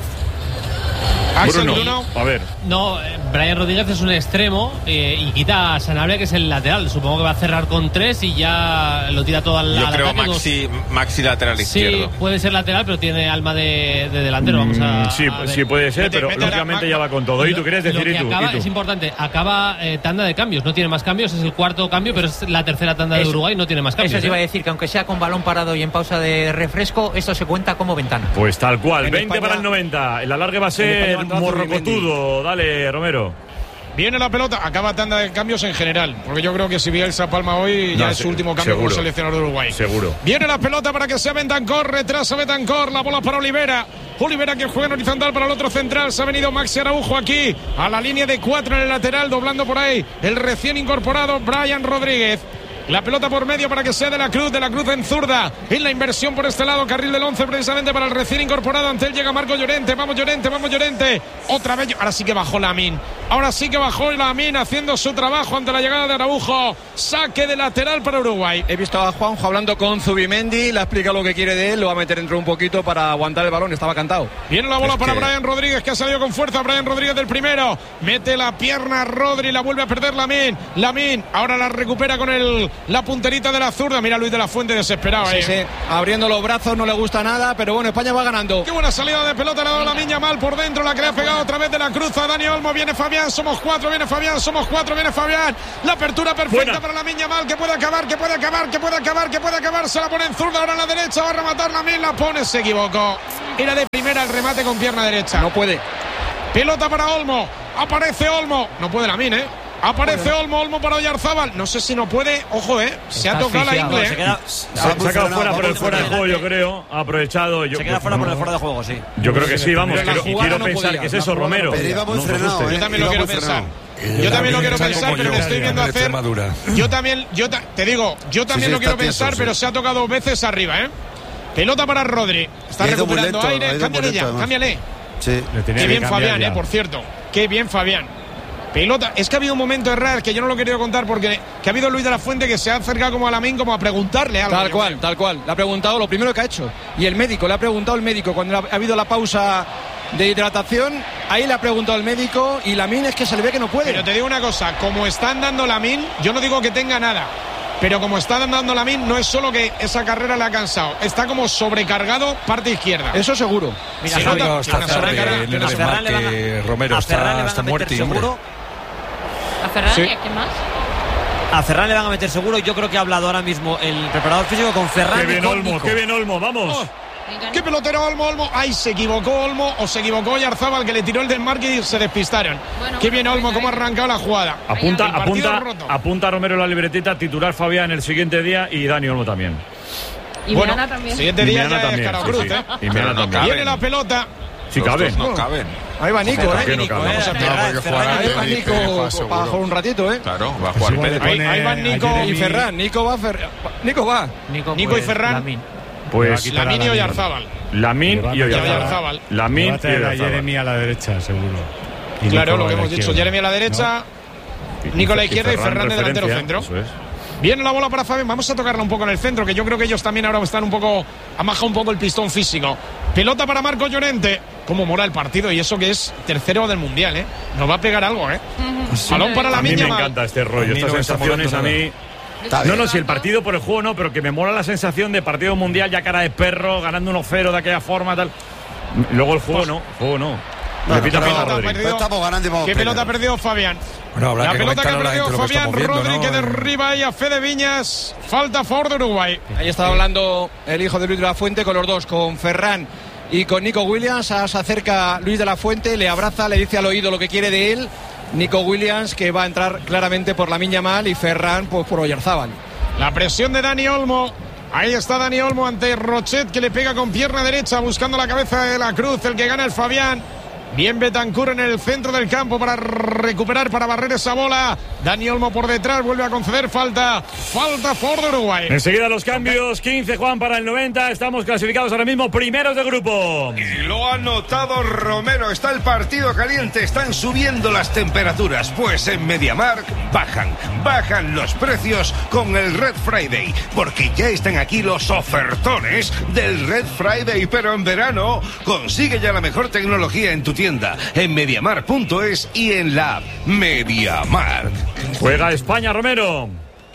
Bruno, Bruno. A ver. No, Brian Rodríguez es un extremo eh, y quita a Sanabria, que es el lateral. Supongo que va a cerrar con tres y ya lo tira todo al, Yo al creo ataque. Maxi, Maxi lateral izquierdo. Sí, puede ser lateral, pero tiene alma de, de delantero. Vamos a, sí, a sí puede ser, mete, pero mete lógicamente la, ya va con todo. ¿Y tú querías decir? Lo que ¿Y tú? acaba, ¿Y tú? Es importante, acaba eh, tanda de cambios. No tiene más cambios, es el cuarto cambio, pero es la tercera tanda eso, de Uruguay, no tiene más cambios. Eso te iba a ¿eh? decir, que aunque sea con balón parado y en pausa de refresco, esto se cuenta como ventana. Pues tal cual, en veinte España, para el noventa. El alargue va a ser morrocotudo. Dale, Romero. Viene la pelota, acaba tanda de cambios en general, porque yo creo que si Bielsa palma hoy ya no, es su último cambio seguro, como seleccionador de Uruguay. Seguro. Viene la pelota para que sea Bentancor, retrasa Bentancor, la bola para Olivera. Olivera que juega en horizontal para el otro central. Se ha venido Maxi Araujo aquí a la línea de cuatro en el lateral, doblando por ahí el recién incorporado Brian Rodríguez. La pelota por medio para que sea de la Cruz, de la Cruz en zurda. En la inversión por este lado, carril del once precisamente para el recién incorporado. Ante él llega Marco Llorente. Vamos Llorente, vamos Llorente. Otra vez, ahora sí que bajó Lamine. Ahora sí que bajó Lamine haciendo su trabajo ante la llegada de Araujo. Saque de lateral para Uruguay. He visto a Juanjo hablando con Zubimendi. Le explica lo que quiere de él. Lo va a meter dentro un poquito para aguantar el balón. Estaba cantado. Viene la bola es para que... Brian Rodríguez, que ha salido con fuerza. Brian Rodríguez del primero. Mete la pierna Rodri. La vuelve a perder Lamine. Lamine ahora la recupera con el, la punterita de la zurda. Mira Luis de la Fuente desesperado. Sí, eh. sí. Abriendo los brazos, no le gusta nada, pero bueno, España va ganando. Qué buena salida de pelota, la da Lamine Yamal por dentro, la que le ha pegado otra vez de la Cruz a Dani Olmo. Viene Fabián, somos cuatro, viene Fabián, somos cuatro, viene Fabián. La apertura perfecta buena para Lamine Yamal, que puede acabar, que puede acabar, que puede acabar, que puede acabar. Se la pone en zurda, ahora en la derecha, va a rematar Lamine, la pone, se equivocó. Era de primera el remate con pierna derecha. No puede. Pelota para Olmo. Aparece Olmo. No puede Lamín, ¿eh? Aparece Olmo, Olmo para Oyarzábal. No sé si no puede. Ojo, ¿eh? Se Está ha tocado la ingle. asfixiado, se queda- Se, se ha quedado fuera por el fuera de juego, yo creo. Ha aprovechado. Yo, Se queda fuera por el fuera de juego, sí. Yo creo que sí, vamos. Pero la Quiero, y jugada quiero no pensar podía, que es la eso, jugada no Romero. Pero iba muy No, frenado, usted. ¿eh? Yo también lo Iba quiero muy pensar. frenado. Yo también lo quiero Está pensar, como pero yo, le estoy viendo en hacer. Extremadura. Yo también, yo ta- te digo, yo también sí, lo quiero está tieso, pensar, sí. pero se ha tocado dos veces arriba, ¿eh? Pelota para Rodri. Está Ha ido muy recuperando lento, ha aire. ido muy Cámbiale lento, ya, además. cámbiale. Sí. Le tenía Qué que bien cambiar Fabián, ya. eh, por cierto. Qué bien Fabián. Pelota. Es que ha habido un momento de Real que yo no lo he querido contar porque que ha habido Luis de la Fuente que se ha acercado como a Lamín como a preguntarle algo. Tal yo cual, creo. tal cual. Le ha preguntado lo primero que ha hecho. Y el médico, le ha preguntado el médico cuando ha habido la pausa de hidratación. Ahí le ha preguntado el médico y Lamín es que se le ve que no puede. Pero te digo una cosa, como están dando Lamín, yo no digo que tenga nada, pero como está dando Lamín, no es solo que esa carrera le ha cansado, está como sobrecargado parte izquierda. Eso seguro. Mira, Sí, nota no, que está una tarde, sobrecarga- en el una- Ferran le van a- desmarque, Romero a Ferran le está, van a está meter muerto y hombre. seguro. ¿A Ferran Sí. y a quién más? A Ferran le van a meter seguro. Yo creo que ha hablado ahora mismo el preparador físico con Ferran Qué y bien con Olmo, Nico. qué bien Olmo, vamos. Oh, ¡Qué pelotero Olmo, Olmo! ¡Ay, se equivocó Olmo! O se equivocó Oyarzábal que le tiró el desmarque y se despistaron. Bueno, ¡Qué bien bueno, Olmo, venga, cómo ha venga. arrancado la jugada! Apunta, El partido apunta, roto. apunta Romero la libretita, titular Fabián el siguiente día y Dani Olmo también. Y Bueno, Meana también. siguiente Y día Meana ya es también, Caro sí, Cruz, sí. ¿eh? Y Meana no también. cabe. Viene la pelota. Sí Los cabe. dos no caben. Ahí va Nico, ¿Por qué ¿eh? no cabe? Vamos a Eh, esperar. Ferran, porque Ferran, jugará Ahí va Pedri, Nico Pedri juega para seguro. jugar un ratito, ¿eh? Claro, va a jugar Pues igual le Pedri. Ahí, pone ahí van a Nico Jeremy- Y Ferran, Nico va Fer... Nico va. Nico, Nico y pues, Ferran. Lamín. Pues quitar a Lamín y Lamín. Oyarzábal. Lamín y Oyarzábal. Oyarzábal. Le Lamín va a y traer a Oyarzábal. Jeremy a la derecha, seguro. Y Claro, Nico lo a que la hemos dicho. izquierda. Jeremy a la derecha, Nico a la izquierda y Ferran de delantero referencia, centro. eso es. Viene la bola para Fabián. Vamos a tocarla un poco en el centro, que yo creo que ellos también ahora están un poco. Han bajado un poco el pistón físico. Pelota para Marco Llorente. Cómo mola el partido y eso que es tercero del mundial, ¿eh? Nos va a pegar algo, ¿eh? Balón para la A mí me Yamal. encanta este rollo, A mí estas no me está sensaciones a molando mí. Está No, bien. no, si el partido por el juego no, pero que me mola la sensación de partido mundial ya cara de perro, ganando uno cero de aquella forma, tal. Luego el juego no, juego no. Bueno, Repita pero- para pelota Rodri. perdido. Estamos ganando y vamos ¿Qué pelota ha primero. perdido Fabián? Bueno, habrá La que pelota que ha comentarlo a la perdido gente lo que Fabián estamos viendo, Rodri, que ¿no? derriba ahí a Fede Viñas. Falta a favor de Uruguay. Ahí está hablando el hijo de Luis de la Fuente con los dos, con Ferran y con Nico Williams. Se acerca Luis de la Fuente, le abraza, le dice al oído lo que quiere de él. Nico Williams, que va a entrar claramente por Lamine Yamal, y Ferran pues, por Oyarzábal. La presión de Dani Olmo. Ahí está Dani Olmo ante Rochet, que le pega con pierna derecha buscando la cabeza de la Cruz, el que gana el Fabián. Bien Betancur en el centro del campo para recuperar, para barrer esa bola. Dani Olmo por detrás, vuelve a conceder falta. Falta por de Uruguay. Enseguida los cambios, quince Juan para el noventa, estamos clasificados ahora mismo primeros de grupo. Y lo ha notado Romero, está el partido caliente, están subiendo las temperaturas, pues en MediaMarkt bajan, bajan los precios con el Red Friday, porque ya están aquí los ofertones del Red Friday, pero en verano. Consigue ya la mejor tecnología en tu tienda, en mediamarkt punto es y en la app MediaMarkt. Juega España, Romero.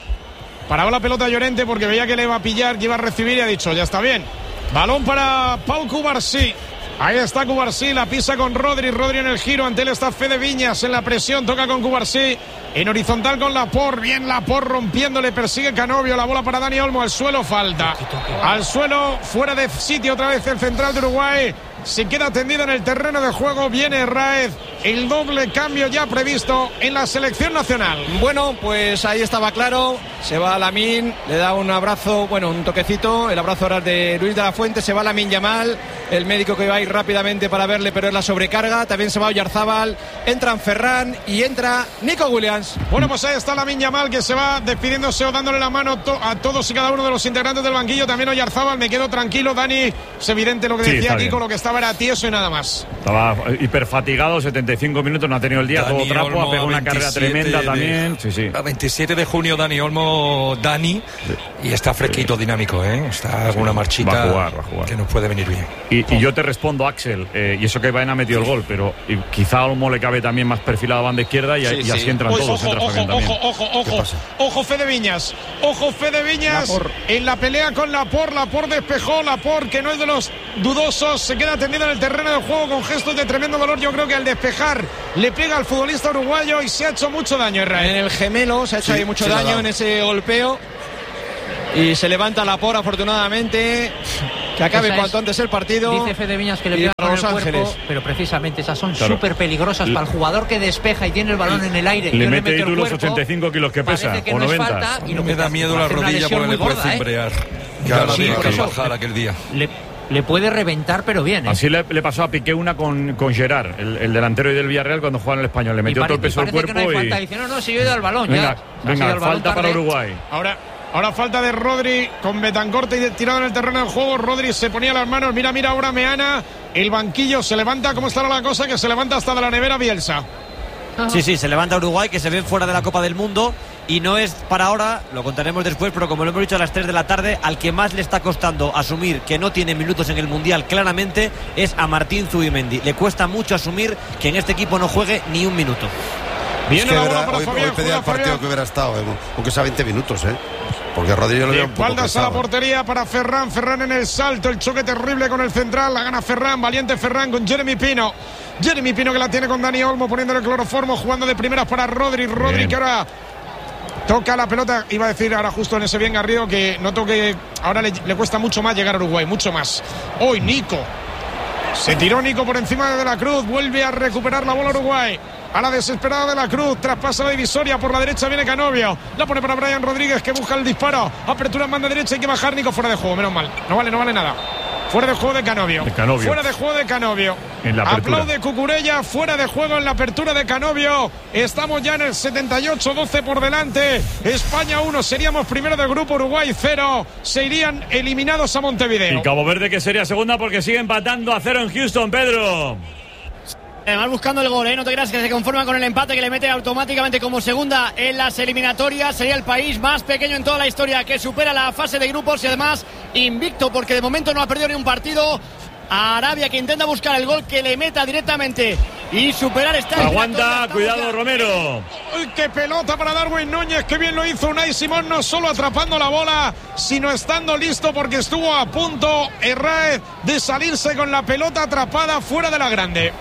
Paraba la pelota Llorente porque veía que le iba a pillar, que iba a recibir y ha dicho, ya está bien. Balón para Pau Cubarsí. Ahí está Cubarsí, la pisa con Rodri, Rodri en el giro, ante él está Fede Viñas en la presión, toca con Cubarsí, en horizontal con Laporte, bien Laporte rompiéndole, persigue Canovio, la bola para Dani Olmo, al suelo falta, al suelo, fuera de sitio otra vez el central de Uruguay, se queda tendido en el terreno de juego, viene Raez, el doble cambio ya previsto en la selección nacional. Bueno, pues ahí estaba claro, se va Lamine, le da un abrazo, bueno, un toquecito, el abrazo ahora de Luis de la Fuente, se va Lamine Yamal, el médico que va a ir rápidamente para verle, pero es la sobrecarga, también se va Oyarzábal, entran Ferran y entra Nico Williams. Bueno, pues ahí está Lamine Yamal, que se va despidiéndose o dándole la mano to- a todos y cada uno de los integrantes del banquillo, también Oyarzábal, me quedo tranquilo, Dani, es evidente lo que Sí, decía está aquí, bien. con lo que estaba era tieso y nada más. Estaba hiperfatigado, setenta y cinco minutos, no ha tenido el día, Dani todo trapo, Olmo, ha pegado una carrera veintisiete tremenda de- también. Sí, sí. A veintisiete de junio, Dani Olmo, Dani, y está fresquito, dinámico, ¿eh? Está con una marchita Va a jugar, va a jugar. que nos puede venir bien. Y, y yo te respondo, Axel, eh, y eso que Baena ha metido el gol, pero y quizá a Olmo le cabe también más perfilado a banda izquierda y, Sí, y así sí. entran Pues todos. ojo, entra ojo, Fabián ojo, también. ojo, ojo, ojo, Fede Viñas, ojo Fede Viñas Laporte. en la pelea con Laporte, Laporte despejó, Laporte que no es de los dudosos, se queda tendido en el terreno del juego con gestos de tremendo dolor, yo creo que al despejar le pega al futbolista uruguayo y se ha hecho mucho daño, Israel. En el gemelo se ha hecho Sí, ahí mucho se le ha daño dado. en ese golpeo y se levanta Laporte afortunadamente, Que acabe Esa cuanto es- antes el partido. Dice Fede Viñas que le y pegan para con Los el cuerpo, Ángeles. pero precisamente esas son Claro. súper peligrosas para el jugador que despeja y tiene el balón en el aire. Le no mete ahí el tú los cuerpo, ochenta y cinco kilos que pesa, parece que o no es noventa. falta, y No lo me que da hace- miedo la hace una rodilla lesión por muy el puede gorda, ¿eh? cimbrear. Ya Ya lo la digo, vi por que eso- bajar aquel día. Le, le puede reventar, pero bien. ¿eh? Así le, le pasó a Piqué una con, con Gerard, el, el delantero del Villarreal, cuando jugaba en el Español. Le Y metió pare- todo el peso y del parece que cuerpo no hay y... falta. Dice, no, no, si yo he ido al balón. Venga, ya. Ha sido venga, al balón falta para tarde. Uruguay. Ahora, ahora falta de Rodri con Betancourt y tirado en el terreno del juego. Rodri se ponía las manos. Mira, mira ahora Meana. El banquillo se levanta. ¿Cómo estará la cosa? Que se levanta hasta de la nevera Bielsa. Sí, sí, se levanta Uruguay, que se ve fuera de la Copa del Mundo. Y no es para ahora, lo contaremos después, pero como lo hemos dicho a las tres de la tarde, al que más le está costando asumir que no tiene minutos en el Mundial claramente es a Martín Zubimendi. Le cuesta mucho asumir que en este equipo no juegue ni un minuto. Es que verdad, hoy, hoy pedía el partido que hubiera estado, eh, aunque sea veinte minutos, ¿eh? Porque Rodríguez lo De veo un poco espaldas a la pesado. portería para Ferran. Ferran en el salto. El choque terrible con el central. La gana Ferran. Valiente Ferran con Jeremy Pino. Jeremy Pino que la tiene con Dani Olmo poniéndole cloroformo. Jugando de primeras para Rodri. Rodri Bien. que ahora toca la pelota. Iba a decir ahora justo en ese bien Garrido que noto que ahora le, le cuesta mucho más llegar a Uruguay. Mucho más. Hoy Nico. Se tiró Nico por encima de De la Cruz. Vuelve a recuperar la bola Uruguay. A la desesperada De la Cruz. Traspasa la divisoria. Por la derecha viene Canovio. La pone para Brian Rodríguez que busca el disparo. Apertura en banda derecha. Hay que bajar Nico fuera de juego. Menos mal. No vale, no vale nada. Fuera de juego de Canovio. De Canovio. Fuera de juego de Canovio. En la apertura. Aplaude Cucurella. Fuera de juego en la apertura de Canovio. Estamos ya en el setenta y ocho doce por delante. España uno. Seríamos primero del grupo. Uruguay cero. Se irían eliminados a Montevideo. Y Cabo Verde que sería segunda porque sigue empatando a cero en Houston, Pedro. Además buscando el gol, ¿eh? No te creas que se conforma con el empate que le mete automáticamente como segunda en las eliminatorias. Sería el país más pequeño en toda la historia que supera la fase de grupos y además invicto porque de momento no ha perdido ni un partido. A Arabia que intenta buscar el gol que le meta directamente y superar esta Aguanta, cuidado Romero. ¡Uy, qué pelota para Darwin Núñez! ¡Qué bien lo hizo Unai Simón! No solo atrapando la bola, sino estando listo porque estuvo a punto Herráez de salirse con la pelota atrapada fuera de la grande.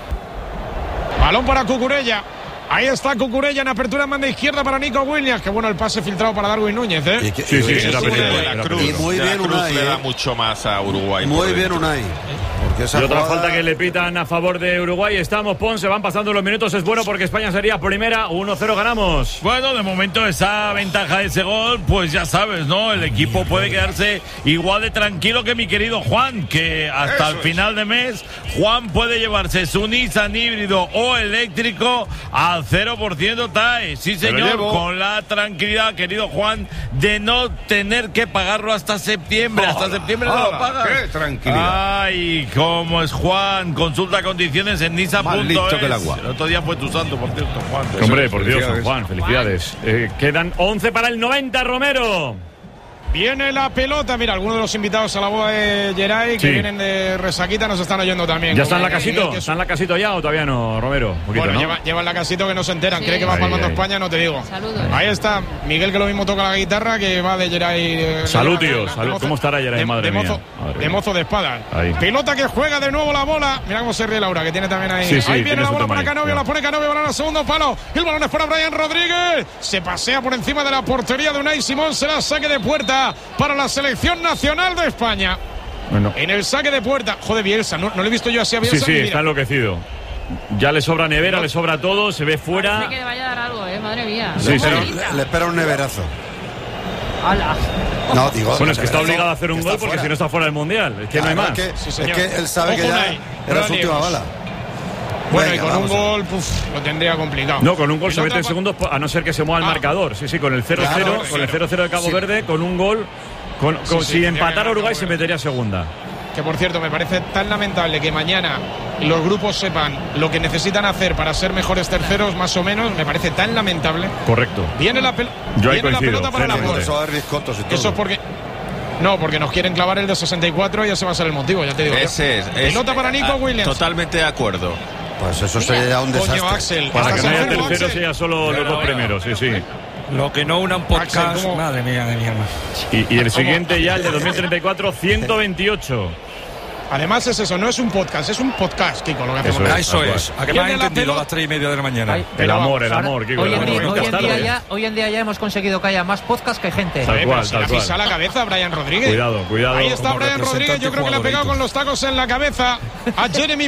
Balón para Cucurella. Ahí está Cucurella en apertura en banda izquierda para Nico Williams. Qué bueno el pase filtrado para Darwin Núñez, ¿eh? Y que- Sí, sí, y- era y- peligro, De la era Cruz, peligro. muy De la bien Cruz Unai, le da eh. mucho más a Uruguay. por Muy bien dentro. Unai. Porque esa Y otra jugada- falta que le pitan a favor de Uruguay. Estamos, Pon, se van pasando los minutos. Es bueno porque España sería primera. uno cero ganamos. Bueno, de momento esa ventaja de ese gol, pues ya sabes, ¿no? El equipo puede quedarse igual de tranquilo que mi querido Juan, que hasta Eso el es. final de mes Juan puede llevarse su Nissan híbrido o eléctrico al cero por ciento T A E. Sí, lo señor, llevo. con la tranquilidad, querido Juan, de no tener que pagarlo hasta septiembre. Hasta Hola, septiembre no lo hola, pagas. qué tranquilidad. Ay, cómo es Juan. Consulta condiciones en Nissan punto es. Más listo que el agua. El otro día fue tu santo, por cierto, Juan. Hombre, por Dios, felicidades. Juan, felicidades. Eh, quedan once para el noventa, Romero. Viene la pelota. Mira, algunos de los invitados a la boda de Geray que Sí. vienen de Resaquita nos están oyendo también. ¿Ya está en la Como casito? Miguel, que ¿Está en la casito ya o todavía no, Romero? Un poquito, Bueno, ¿no? lleva, lleva en la casito que no se enteran. Sí. Cree que va Ahí, palmando ahí. España, no te digo. Saludos. Ahí está Miguel, que lo mismo toca la guitarra, que va de Geray. eh, Salud, de- tío, de salud. mozo- ¿Cómo estará Geray? de- Madre de mozo, mía, madre de mía. mozo de espada. Ahí. Pelota que juega de nuevo la bola. Mira cómo se ríe Laura, que tiene también ahí. Sí, sí, ahí tiene viene la su bola para tamaño, Canovio, ya. la pone Canovio, balón al segundo palo. El balón es para Brian Rodríguez. Se pasea por encima de la portería de Unai Simón. Será saque de puerta para la selección nacional de España. Bueno. En el saque de puerta. Joder, Bielsa, no, no le he visto yo así a Bielsa. Sí, sí, en mi vida. está enloquecido. Ya le sobra nevera, le sobra todo, se ve fuera. Parece que le vaya a dar algo, eh, madre mía. Sí, le, sí. espera, le- le espera un neverazo. ¡Hala! No, digo. Bueno, es que está neverazo, obligado a hacer un que gol está porque fuera. si no está fuera del Mundial. Es que no hay Claro, más. Es que, Sí, es señor. que él sabe Ojo, que ya Unai, era no su última niegos. bala. Bueno, Venga, y con vamos un a ver. gol, puf, lo tendría complicado. No, con un gol se Pelota mete en pa- segundos, a no ser que se mueva el Ah. marcador. Sí, sí, con el cero cero, Claro, con el sí. cero cero de Cabo Sí. Verde, con un gol. Con, con- Sí, sí, si tendría empatara que Uruguay ganar se Cabo metería segunda. Que por cierto, me parece tan lamentable que mañana los grupos sepan lo que necesitan hacer para ser mejores terceros, más o menos. Me parece tan lamentable. Correcto. Viene la, pel- Yo ahí viene la coincido, pelota para la plenamente. bola. Eso va a haber bizcotos y todo. Eso es porque. No, porque nos quieren clavar el de sesenta y cuatro y ese va a ser el motivo, ya te digo. yo. Ese es. es- Pelota para Nico ah, Williams. Totalmente de acuerdo. Pues eso sería ya un Coño, desastre. Axel. Para que ¿Estás no haya enfermo, terceros, Axel? sea solo los dos primeros. Sí, sí. Lo que no unan podcast. Axel, ¿cómo? Madre mía de mi alma. Y, y el siguiente ya, el de dos mil treinta y cuatro, ciento veintiocho. Además es eso, no es un podcast, es un podcast, Kiko, lo que hacemos. Eso es, eso es. ¿A qué me has Tiene la entendido a pelo- las tres y media de la mañana? El Pero amor, vamos, el ahora- amor, Kiko. Hoy el en, amor. día, Nunca hoy, es en día tarde. ya, hoy en día ya hemos conseguido que haya más podcast que gente. Tal Eh, cual, pero si le tal ha cual. pisado la cabeza a Brian Rodríguez. Cuidado, cuidado. Ahí está Como Brian Rodríguez, yo creo que le ha representante pegado con los tacos en la cabeza a Jeremy